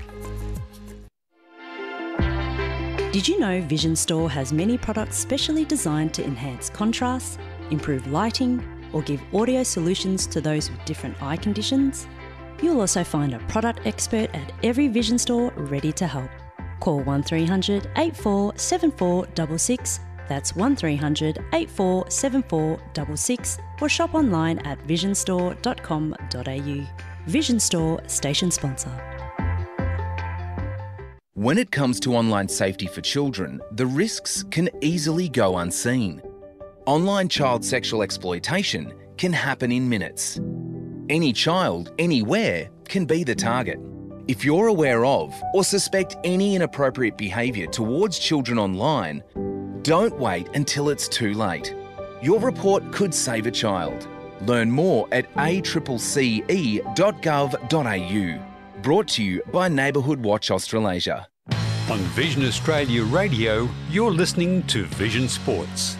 K: Did you know Vision Store has many products specially designed to enhance contrast, improve lighting, or give audio solutions to those with different eye conditions? You'll also find a product expert at every Vision Store ready to help. Call one three hundred, eight four seven four six six, that's one three hundred, eight four seven four six six, or shop online at vision store dot com dot a u. Vision Store, station sponsor.
L: When it comes to online safety for children, the risks can easily go unseen. Online child sexual exploitation can happen in minutes. Any child, anywhere, can be the target. If you're aware of or suspect any inappropriate behaviour towards children online, don't wait until it's too late. Your report could save a child. Learn more at a c c c e dot gov dot a u. Brought to you by Neighbourhood Watch Australasia.
H: On Vision Australia Radio, you're listening to Vision Sports.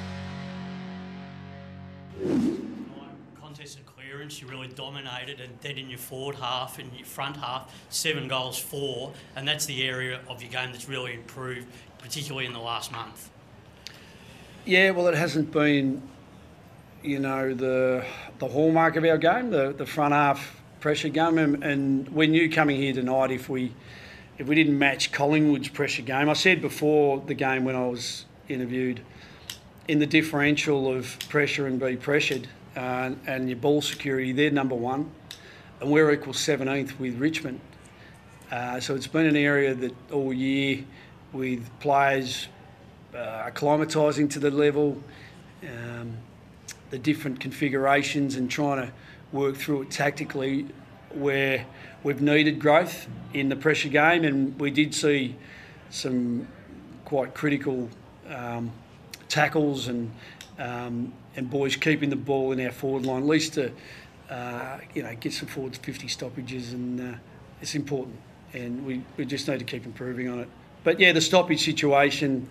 B: Contest and clearance, you really dominated, and then in your forward half and your front half, seven goals, four, and that's the area of your game that's really improved, particularly in the last month.
M: Yeah, well, it hasn't been, you know, the the hallmark of our game, the, the front half pressure game, and, and we knew coming here tonight if we if we didn't match Collingwood's pressure game. I said before the game when I was interviewed, in the differential of pressure and be pressured uh, and your ball security, they're number one, and we're equal seventeenth with Richmond. Uh, so it's been an area that all year with players uh, acclimatising to the level, um, the different configurations and trying to work through it tactically, where we've needed growth in the pressure game, and we did see some quite critical um, tackles and um, and boys keeping the ball in our forward line, at least to uh, you know get some forwards fifty stoppages, and uh, it's important, and we, we just need to keep improving on it. But yeah, the stoppage situation,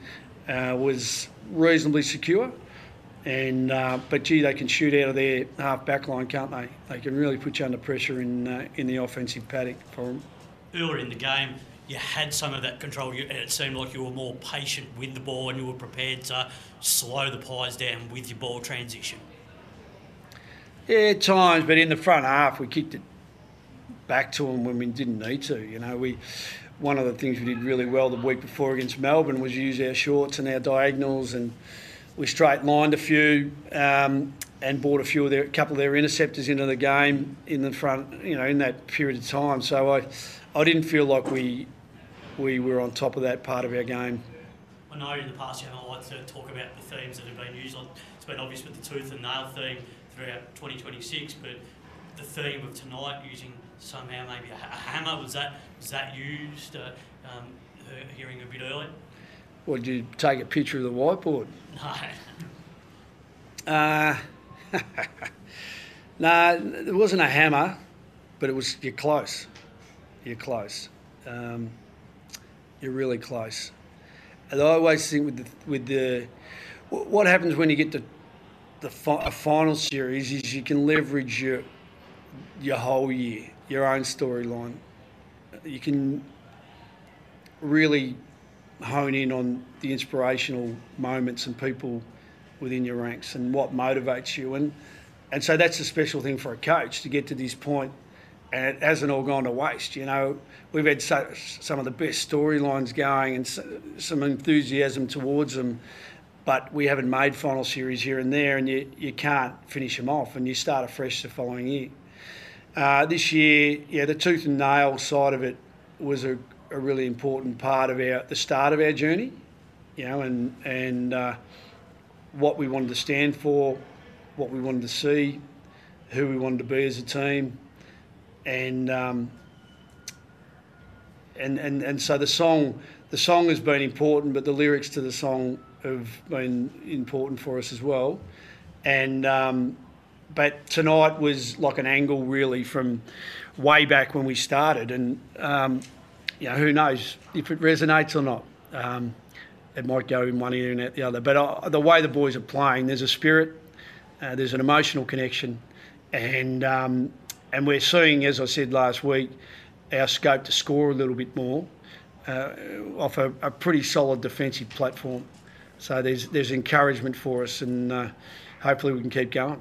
M: uh, was reasonably secure. And uh, but gee, they can shoot out of their half back line, can't they? They can really put you under pressure in uh, in the offensive paddock for them.
B: Earlier in the game, you had some of that control, and it seemed like you were more patient with the ball and you were prepared to slow the Pies down with your ball transition.
M: Yeah, at times, but in the front half, we kicked it back to them when we didn't need to. You know, we one of the things we did really well the week before against Melbourne was use our shorts and our diagonals, and we straight lined a few um, and brought a few of their, a couple of their interceptors into the game in the front. You know, in that period of time. So I, I didn't feel like we we were on top of that part of our game.
B: I know in the past you haven't liked to talk about the themes that have been used. It's been obvious with the tooth and nail theme throughout twenty twenty-six, but the theme of tonight using somehow maybe a, a hammer, was that was that used? Uh, um, hearing a bit earlier.
M: Well, did you take a picture of the whiteboard?
B: No.
M: Uh, no, it wasn't a hammer, but it was. You're close. You're close. Um, you're really close. And I always think with the with the what happens when you get to the fi- a final series is you can leverage your your whole year, your own storyline. You can really hone in on the inspirational moments and people within your ranks and what motivates you. And and so that's a special thing for a coach to get to this point, and it hasn't all gone to waste. You know, we've had so, some of the best storylines going and so, some enthusiasm towards them, but we haven't made final series here and there, and you, you can't finish them off, and you start afresh the following year. Uh, this year, yeah, the tooth and nail side of it was a, a really important part of our the start of our journey, you know, and and uh, what we wanted to stand for, what we wanted to see, who we wanted to be as a team, and um, and and and so the song the song has been important, but the lyrics to the song have been important for us as well, and. Um, But tonight was like an angle really from way back when we started, and um, you know, who knows if it resonates or not. Um, it might go in one ear and out the other. But uh, the way the boys are playing, there's a spirit, uh, there's an emotional connection, and um, and we're seeing, as I said last week, our scope to score a little bit more uh, off a, a pretty solid defensive platform. So there's there's encouragement for us, and uh, hopefully we can keep going.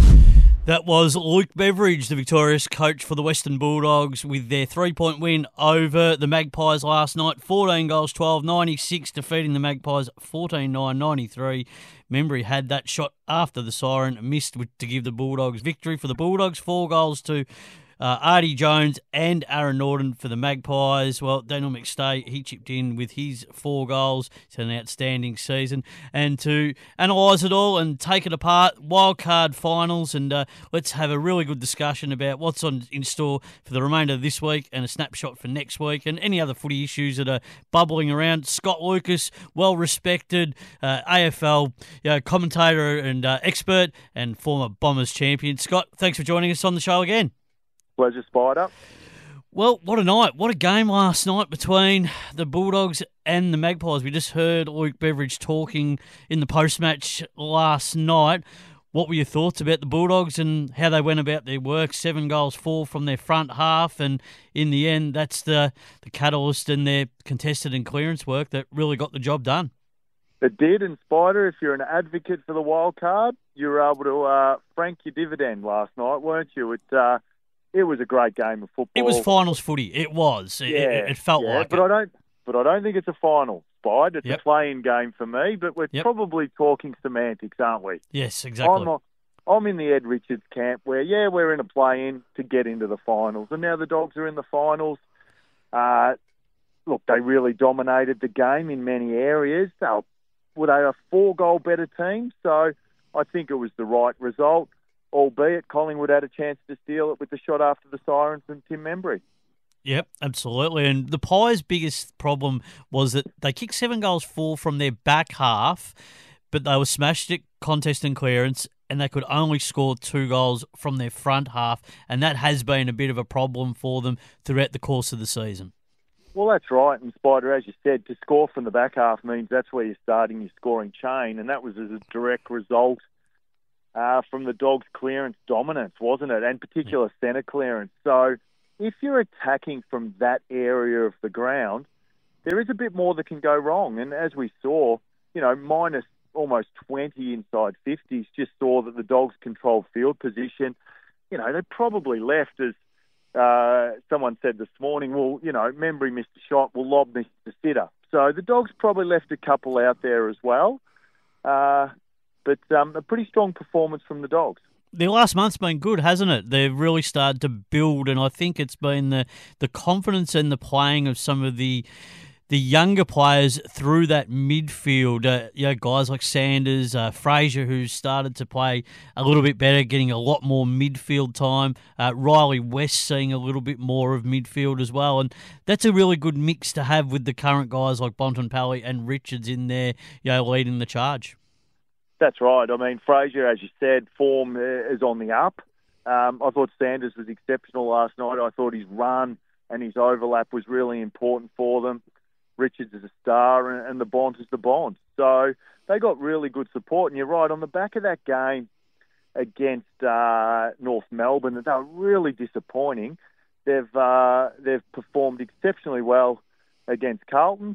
B: That was Luke Beveridge, the victorious coach for the Western Bulldogs, with their three-point win over the Magpies last night. fourteen goals, twelve, ninety-six, defeating the Magpies fourteen nine, ninety-three. Membry had that shot after the siren, missed to give the Bulldogs victory. For the Bulldogs, four goals to Uh, Artie Jones and Aaron Norton for the Magpies. Well, Daniel McStay, he chipped in with his four goals. It's an outstanding season. And to analyse it all and take it apart, wildcard finals, and uh, let's have a really good discussion about what's on in store for the remainder of this week and a snapshot for next week and any other footy issues that are bubbling around. Scott Lucas, well-respected uh, A F L you know, commentator and uh, expert and former Bombers champion. Scott, thanks for joining us on the show again.
N: Pleasure, Spider.
B: Well, what a night. What a game last night between the Bulldogs and the Magpies. We just heard Luke Beveridge talking in the post-match last night. What were your thoughts about the Bulldogs and how they went about their work? Seven goals, four from their front half, and in the end, that's the, the catalyst in their contested and clearance work that really got the job done.
N: It did, and Spider, if you're an advocate for the wild card, you were able to uh, frank your dividend last night, weren't you? It, uh, It was a great game of football.
B: It was finals footy. It was. It,
N: yeah,
B: it, it felt
N: yeah,
B: like
N: but
B: it.
N: I don't. But I don't think it's a final, Spide. It's
B: Yep.
N: a play-in game for me. But we're
B: Yep.
N: probably talking semantics, aren't we?
B: Yes, exactly.
N: I'm, a, I'm in the Ed Richards camp where, yeah, we're in a play-in to get into the finals, and now the Dogs are in the finals. Uh, look, they really dominated the game in many areas. They were, were they a four-goal better team? So I think it was the right result. Albeit Collingwood had a chance to steal it with the shot after the sirens and Tim Membry.
B: Yep, absolutely. And the Pies' biggest problem was that they kicked seven goals, four from their back half, but they were smashed at contest and clearance, and they could only score two goals from their front half, and that has been a bit of a problem for them throughout the course of the season.
N: Well, that's right. And Spider, as you said, to score from the back half means that's where you're starting your scoring chain, and that was as a direct result uh, from the Dogs' clearance dominance, wasn't it? And particular centre clearance. So if you're attacking from that area of the ground, there is a bit more that can go wrong. And as we saw, you know, minus almost twenty inside fifties just saw that the Dogs controlled field position. You know, they probably left as uh, someone said this morning, well, you know, Membry missed a shot, we'll lob Mister Sitter. So the Dogs probably left a couple out there as well. Uh, but um, a pretty strong performance from the Dogs.
B: The last month's been good, hasn't it? They've really started to build, and I think it's been the, the confidence and the playing of some of the the younger players through that midfield. Uh, you know, guys like Sanders, uh, Fraser, who's started to play a little bit better, getting a lot more midfield time. Uh, Riley West seeing a little bit more of midfield as well, and that's a really good mix to have with the current guys like Bontempelli and Richards in there, you know, leading the charge.
N: That's right. I mean, Fraser, as you said, form is on the up. Um, I thought Sanders was exceptional last night. I thought his run and his overlap was really important for them. Richards is a star, and, and the Bond is the Bond. So they got really good support. And you're right, on the back of that game against uh, North Melbourne, they were really disappointing. They've uh, they've performed exceptionally well against Carlton,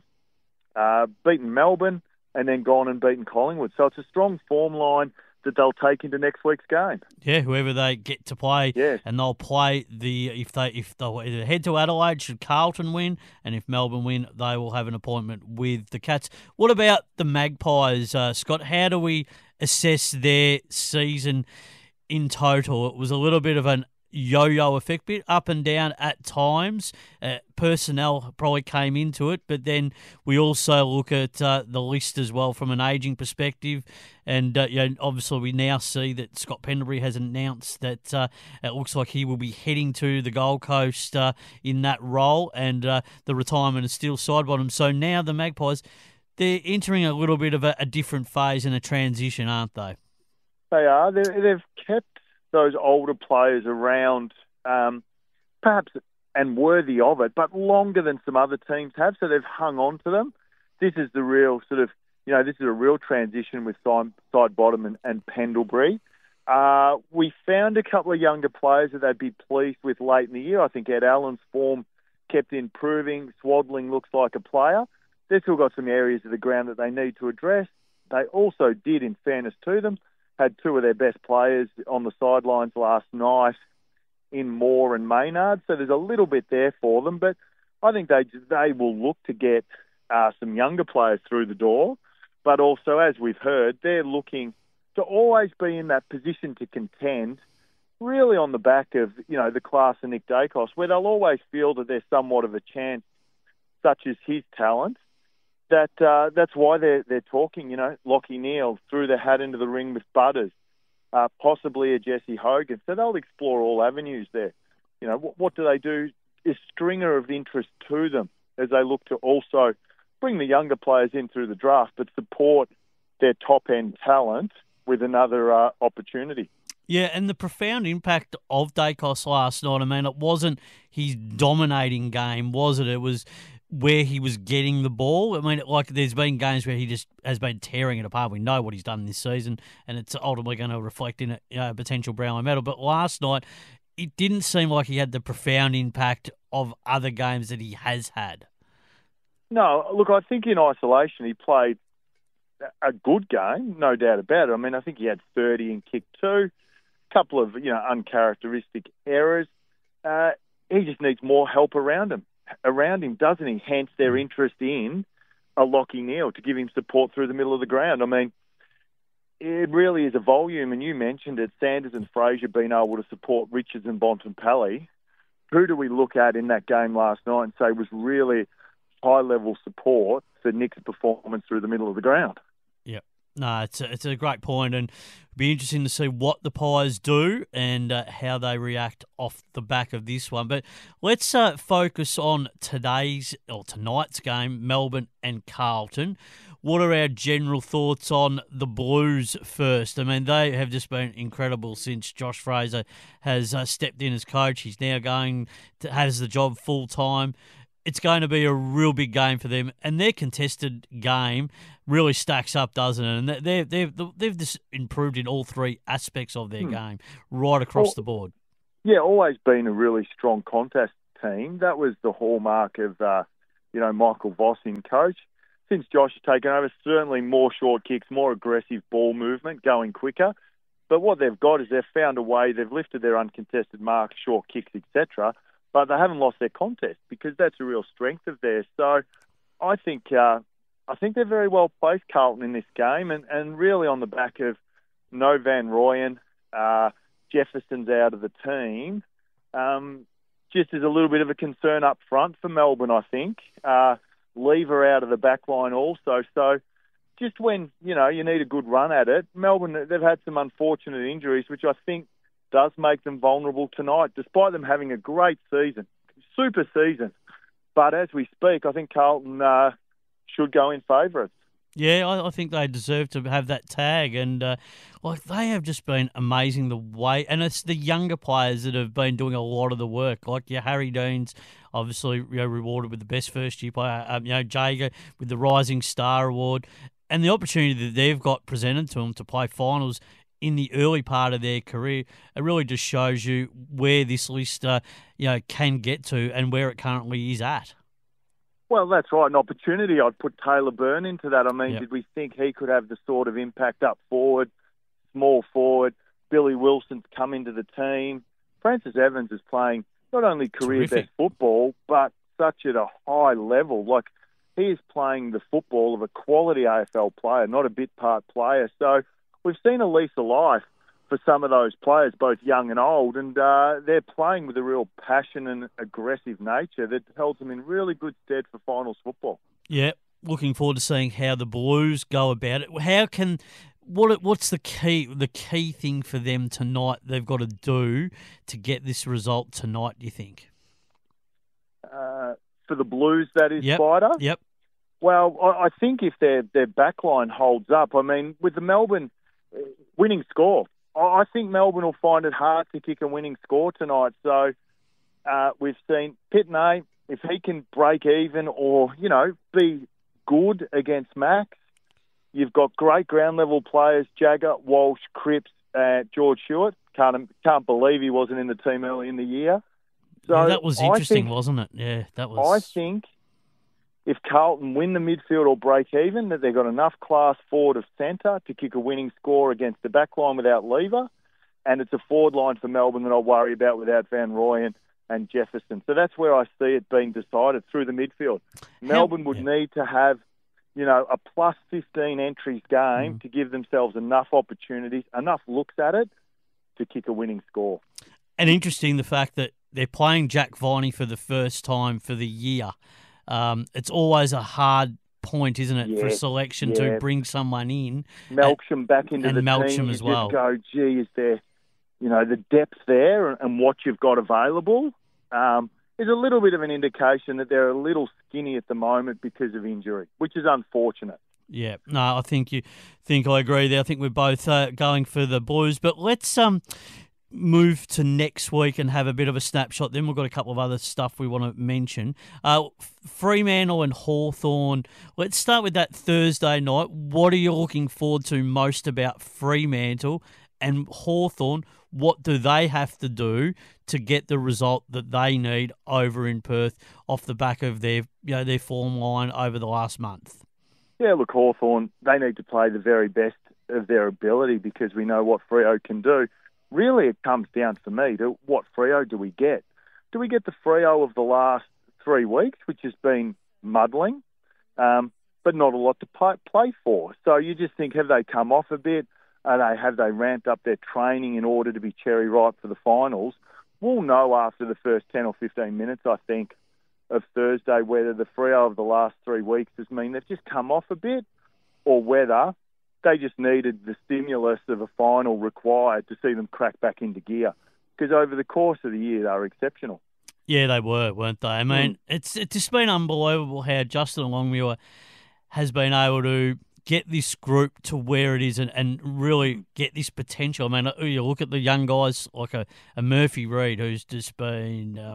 N: uh, beaten Melbourne, and then gone and beaten Collingwood. So it's a strong form line that they'll take into next week's game.
B: Yeah, whoever they get to play,
N: yes.
B: And they'll play the if they if they'll either head to Adelaide should Carlton win, and if Melbourne win, they will have an appointment with the Cats. What about the Magpies, uh, Scott? How do we assess their season in total? It was a little bit of an yo-yo effect, bit up and down at times. Uh, personnel probably came into it, but then we also look at uh, the list as well from an ageing perspective. And uh, you know, obviously we now see that Scott Pendlebury has announced that uh, it looks like he will be heading to the Gold Coast uh, in that role, and uh, the retirement is still Sidebottom. So now the Magpies, they're entering a little bit of a, a different phase and a transition, aren't they?
N: They are. They're, they've kept those older players around, um, perhaps, and worthy of it, but longer than some other teams have, so they've hung on to them. This is the real sort of, you know, this is a real transition with Sidebottom and, and Pendlebury. Uh, we found a couple of younger players that they'd be pleased with late in the year. I think Ed Allen's form kept improving. Swadling looks like a player. They've still got some areas of the ground that they need to address. They also did, in fairness to them, had two of their best players on the sidelines last night in Moore and Maynard, so there's a little bit there for them. But I think they they will look to get uh, some younger players through the door. But also, as we've heard, they're looking to always be in that position to contend, really on the back of, you know, the class of Nick Dacos, where they'll always feel that there's somewhat of a chance, such as his talent. That uh, that's why they're they're talking. You know, Lachie Neale threw the hat into the ring with Butters, uh, possibly a Jesse Hogan. So they'll explore all avenues there. You know, what, what do they do? Is stringer of interest to them as they look to also bring the younger players in through the draft, but support their top end talent with another uh, opportunity.
B: Yeah, and the profound impact of Dacos last night. I mean, it wasn't his dominating game, was it? It was where he was getting the ball. I mean, like, there's been games where he just has been tearing it apart. We know what he's done this season, and it's ultimately going to reflect in a you know, potential Brownlow medal. But last night, it didn't seem like he had the profound impact of other games that he has had.
N: No, look, I think in isolation he played a good game, no doubt about it. I mean, I think he had thirty and kicked two, a couple of, you know, uncharacteristic errors. Uh, he just needs more help around him. Around him, doesn't he? Hence their interest in a Lachie Neale to give him support through the middle of the ground. I mean, it really is a volume, and you mentioned it, Sanders and Fraser being able to support Richards and Bontempelli. Who do we look at in that game last night and say was really high-level support for Nick's performance through the middle of the ground?
B: Yeah. No, it's a, it's a great point, and it'll be interesting to see what the Pies do and uh, how they react off the back of this one. But let's uh, focus on today's or tonight's game, Melbourne and Carlton. What are our general thoughts on the Blues first? I mean, they have just been incredible since Josh Fraser has uh, stepped in as coach. He's now going to has the job full time. it's going to be a real big game for them, and their contested game really stacks up, doesn't it? And they've they've they've just improved in all three aspects of their hmm. game, right across well, the board.
N: Yeah, always been a really strong contest team. That was the hallmark of uh, you know Michael Voss in coach. Since Josh has taken over, certainly more short kicks, more aggressive ball movement, going quicker. But what they've got is they've found a way. They've lifted their uncontested mark, short kicks, et cetera. But they haven't lost their contest because that's a real strength of theirs. So I think uh, I think they're very well placed, Carlton, in this game, and, and really on the back of no Van Rooyen, uh, Jefferson's out of the team. Um, just as a little bit of a concern up front for Melbourne, I think. Uh, Lever out of the back line also. So just when, you know, you need a good run at it, Melbourne, they've had some unfortunate injuries, which I think does make them vulnerable tonight, despite them having a great season, super season. But as we speak, I think Carlton uh, should go in favourites.
B: Yeah, I, I think they deserve to have that tag, and uh, like they have just been amazing the way, and it's the younger players that have been doing a lot of the work, like your Harry Deans, obviously you know, rewarded with the best first year player, um, you know Jager with the Rising Star Award, and the opportunity that they've got presented to them to play finals in the early part of their career. It really just shows you where this list, uh, you know, can get to and where it currently is at.
N: Well, that's right. An opportunity. I'd put Taylor Byrne into that. I mean,
B: yep.
N: did we think he could have the sort of impact up forward, small forward? Billy Wilson's come into the team. Francis Evans is playing not only career
B: Terrific.
N: best football, but such at a high level. Like, he is playing the football of a quality A F L player, not a bit part player. So we've seen a lease of life for some of those players, both young and old, and uh, they're playing with a real passion and aggressive nature that holds them in really good stead for finals football.
B: Yeah, looking forward to seeing how the Blues go about it. How can what what's the key the key thing for them tonight? They've got to do to get this result tonight. Do you think?
N: Uh, for the Blues, that is,
B: yep.
N: Spider.
B: Yep.
N: Well, I, I think if their their backline holds up, I mean, with the Melbourne winning score. I think Melbourne will find it hard to kick a winning score tonight. So uh, we've seen Pitney, if he can break even or, you know, be good against Max, you've got great ground level players, Jagger, Walsh, Cripps, uh, George Stewart. Can't, can't believe he wasn't in the team early in the year. So
B: yeah, that was interesting,
N: think,
B: wasn't it? Yeah, that was.
N: I think if Carlton win the midfield or break even, that they've got enough class forward of centre to kick a winning score against the back line without Lever, and it's a forward line for Melbourne that I'll worry about without Van Rooyen and Jefferson. So that's where I see it being decided, through the midfield. Melbourne would yeah. need to have, you know, a plus fifteen entries game mm. to give themselves enough opportunities, enough looks at it to kick a winning score.
B: And interesting the fact that they're playing Jack Viney for the first time for the year. Um, it's always a hard point, isn't it,
N: yeah,
B: for selection
N: yeah.
B: to bring someone in.
N: Melksham back into
B: and
N: the
B: Melksham
N: team.
B: as
N: you
B: well.
N: Just go, gee, is there, you know, the depth there and what you've got available um, is a little bit of an indication that they're a little skinny at the moment because of injury, which is unfortunate.
B: Yeah, no, I think you think I agree there. I think we're both uh, going for the Blues, but let's um. move to next week and have a bit of a snapshot. Then we've got a couple of other stuff we want to mention. Uh, Fremantle and Hawthorn. Let's start with that Thursday night. What are you looking forward to most about Fremantle and Hawthorn? What do they have to do to get the result that they need over in Perth off the back of their, you know, their form line over the last month?
N: Yeah, look, Hawthorn, they need to play the very best of their ability because we know what Freo can do. Really, it comes down for me to what Freo do we get? Do we get the Freo of the last three weeks, which has been muddling, um, but not a lot to play, play for? So you just think, have they come off a bit? Are they, have they ramped up their training in order to be cherry ripe for the finals? We'll know after the first ten or fifteen minutes, I think, of Thursday whether the Freo of the last three weeks has mean they've just come off a bit or whether they just needed the stimulus of a final required to see them crack back into gear. Because over the course of the year, they were exceptional.
B: Yeah, they were, weren't they? I mean, mm. it's it's just been unbelievable how Justin Longmuir has been able to get this group to where it is and, and really get this potential. I mean, you look at the young guys like a, a Murphy Reid who's just been um,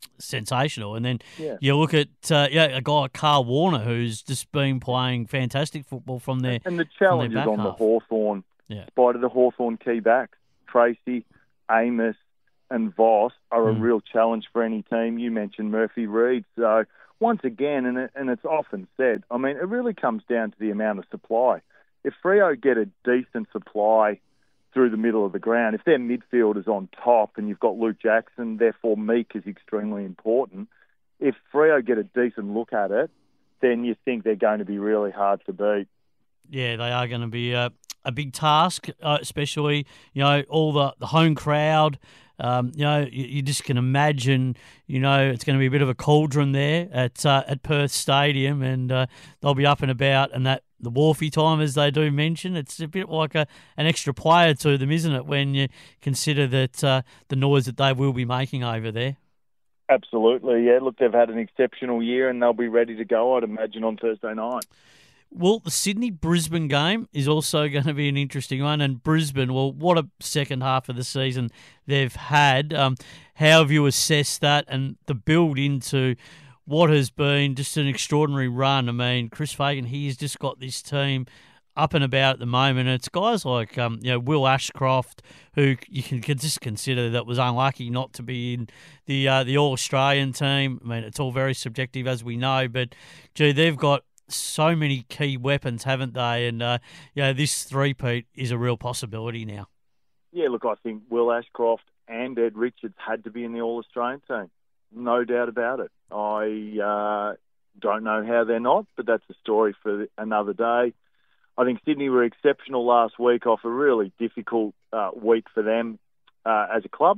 B: sensational. And then
N: Yeah.
B: you look at uh, yeah a guy like Carl Warner, who's just been playing fantastic football from there.
N: And the challenge is on the Hawthorn,
B: yeah.
N: Spider, the Hawthorn key backs. Tracy, Amos and Voss are a
B: Mm.
N: real challenge for any team. You mentioned Murphy Reed. So once again, and, it, and it's often said, I mean, it really comes down to the amount of supply. If Freo get a decent supply through the middle of the ground, if their midfield is on top and you've got Luke Jackson, therefore Meek is extremely important. If Freo get a decent look at it, then you think they're going to be really hard to beat.
B: Yeah, they are going to be uh, a big task, uh, especially, you know, all the, the home crowd. Um, you know, you, you just can imagine, you know, it's going to be a bit of a cauldron there at uh, at Perth Stadium, and uh, they'll be up and about, and that the wharfy time, as they do mention, it's a bit like a, an extra player to them, isn't it, when you consider that uh, the noise that they will be making over there.
N: Absolutely, yeah. Look, they've had an exceptional year and they'll be ready to go, I'd imagine, on Thursday night.
B: Well, the Sydney-Brisbane game is also going to be an interesting one. And Brisbane, well, what a second half of the season they've had. Um, how have you assessed that and the build into what has been just an extraordinary run? I mean, Chris Fagan, he's just got this team up and about at the moment. It's guys like um, you know, Will Ashcroft, who you can just consider that was unlucky not to be in the uh, the All-Australian team. I mean, it's all very subjective, as we know, but, gee, they've got so many key weapons, haven't they? And, uh, you know, this three-peat is a real possibility now.
N: Yeah, look, I think Will Ashcroft and Ed Richards had to be in the All-Australian team. No doubt about it. I uh, don't know how they're not, but that's a story for another day. I think Sydney were exceptional last week off a really difficult uh, week for them uh, as a club.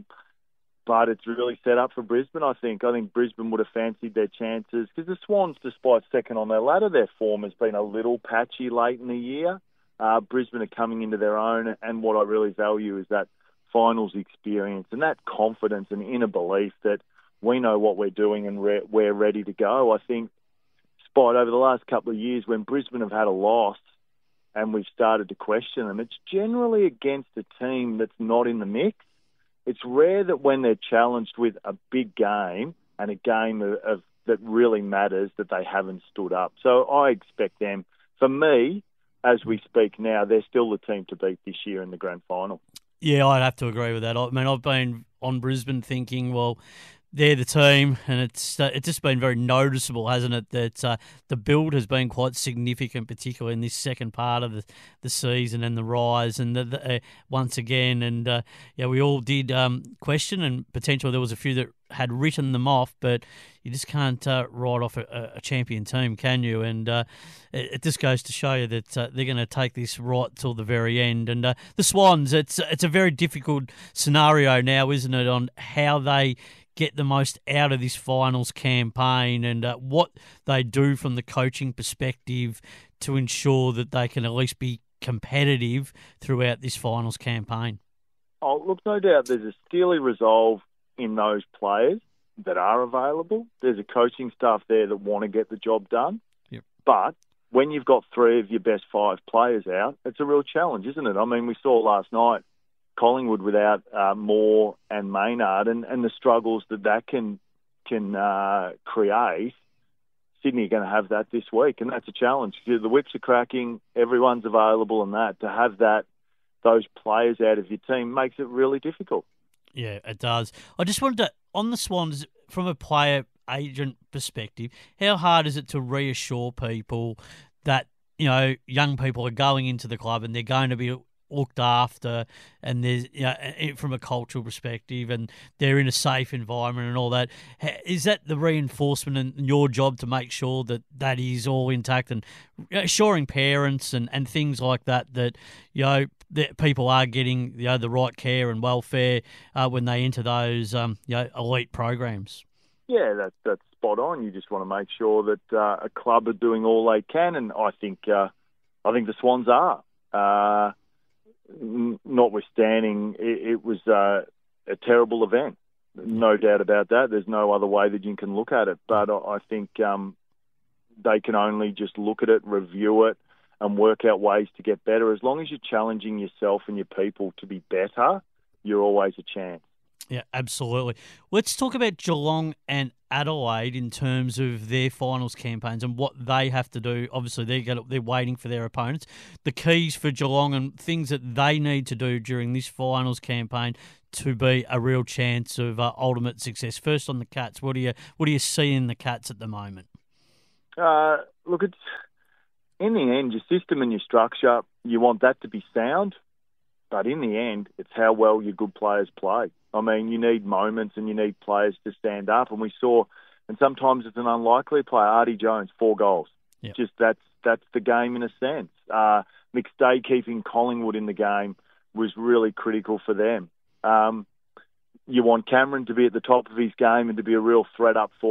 N: But it's really set up for Brisbane, I think. I think Brisbane would have fancied their chances because the Swans, despite second on their ladder, their form has been a little patchy late in the year. Uh, Brisbane are coming into their own, and what I really value is that finals experience and that confidence and inner belief that we know what we're doing and re- we're ready to go. I think, Spot, over the last couple of years, when Brisbane have had a loss and we've started to question them, it's generally against a team that's not in the mix. It's rare that when they're challenged with a big game and a game of, of that really matters, that they haven't stood up. So I expect them, for me, as we speak now, they're still the team to beat this year in the grand final.
B: Yeah, I'd have to agree with that. I mean, I've been on Brisbane thinking, well, they're the team, and it's uh, it's just been very noticeable, hasn't it, that uh, the build has been quite significant, particularly in this second part of the, the season and the rise, and the, the, uh, once again, and uh, yeah, we all did um, question, and potentially there was a few that had written them off, but you just can't uh, write off a, a champion team, can you? And uh, it, it just goes to show you that uh, they're going to take this right till the very end. And uh, the Swans, it's it's a very difficult scenario now, isn't it, on how they get the most out of this finals campaign and uh, what they do from the coaching perspective to ensure that they can at least be competitive throughout this finals campaign.
N: Oh, look, no doubt there's a steely resolve in those players that are available. There's a coaching staff there that want to get the job done.
B: Yep.
N: But when you've got three of your best five players out, it's a real challenge, isn't it? I mean, we saw last night Collingwood without uh, Moore and Maynard, and, and the struggles that that can can uh, create. Sydney are going to have that this week, and that's a challenge. The whips are cracking, everyone's available, and that to have that those players out of your team makes it really difficult.
B: Yeah, it does. I just wanted to, on the Swans, from a player agent perspective, how hard is it to reassure people that, you know, young people are going into the club and they're going to be looked after, and there's, you know, from a cultural perspective, and they're in a safe environment and all that? Is that the reinforcement and your job to make sure that that is all intact, and assuring parents and, and things like that, that, you know, that people are getting, you know, the right care and welfare uh, when they enter those um, you know, elite programs? Yeah,
N: that, that's spot on. You just want to make sure that uh, a club are doing all they can, and I think uh, I think the Swans are. Uh, Notwithstanding, it, it was uh, a terrible event. No doubt about that. There's no other way that you can look at it. But I think um, they can only just look at it, review it, and work out ways to get better. As long as you're challenging yourself and your people to be better, you're always a chance.
B: Yeah, absolutely. Let's talk about Geelong and Adelaide in terms of their finals campaigns and what they have to do. Obviously, they're gonna, they're waiting for their opponents. The keys for Geelong and things that they need to do during this finals campaign to be a real chance of uh, ultimate success. First on the Cats, what do you what do you see in the Cats at the moment?
N: Uh, look, it's in the end, your system and your structure, you want that to be sound. But in the end, it's how well your good players play. I mean, you need moments and you need players to stand up. And we saw, and sometimes it's an unlikely player, Artie Jones, four goals.
B: Yep.
N: Just that's that's the game in a sense. Uh, McStay keeping Collingwood in the game was really critical for them. Um, you want Cameron to be at the top of his game and to be a real threat up forward.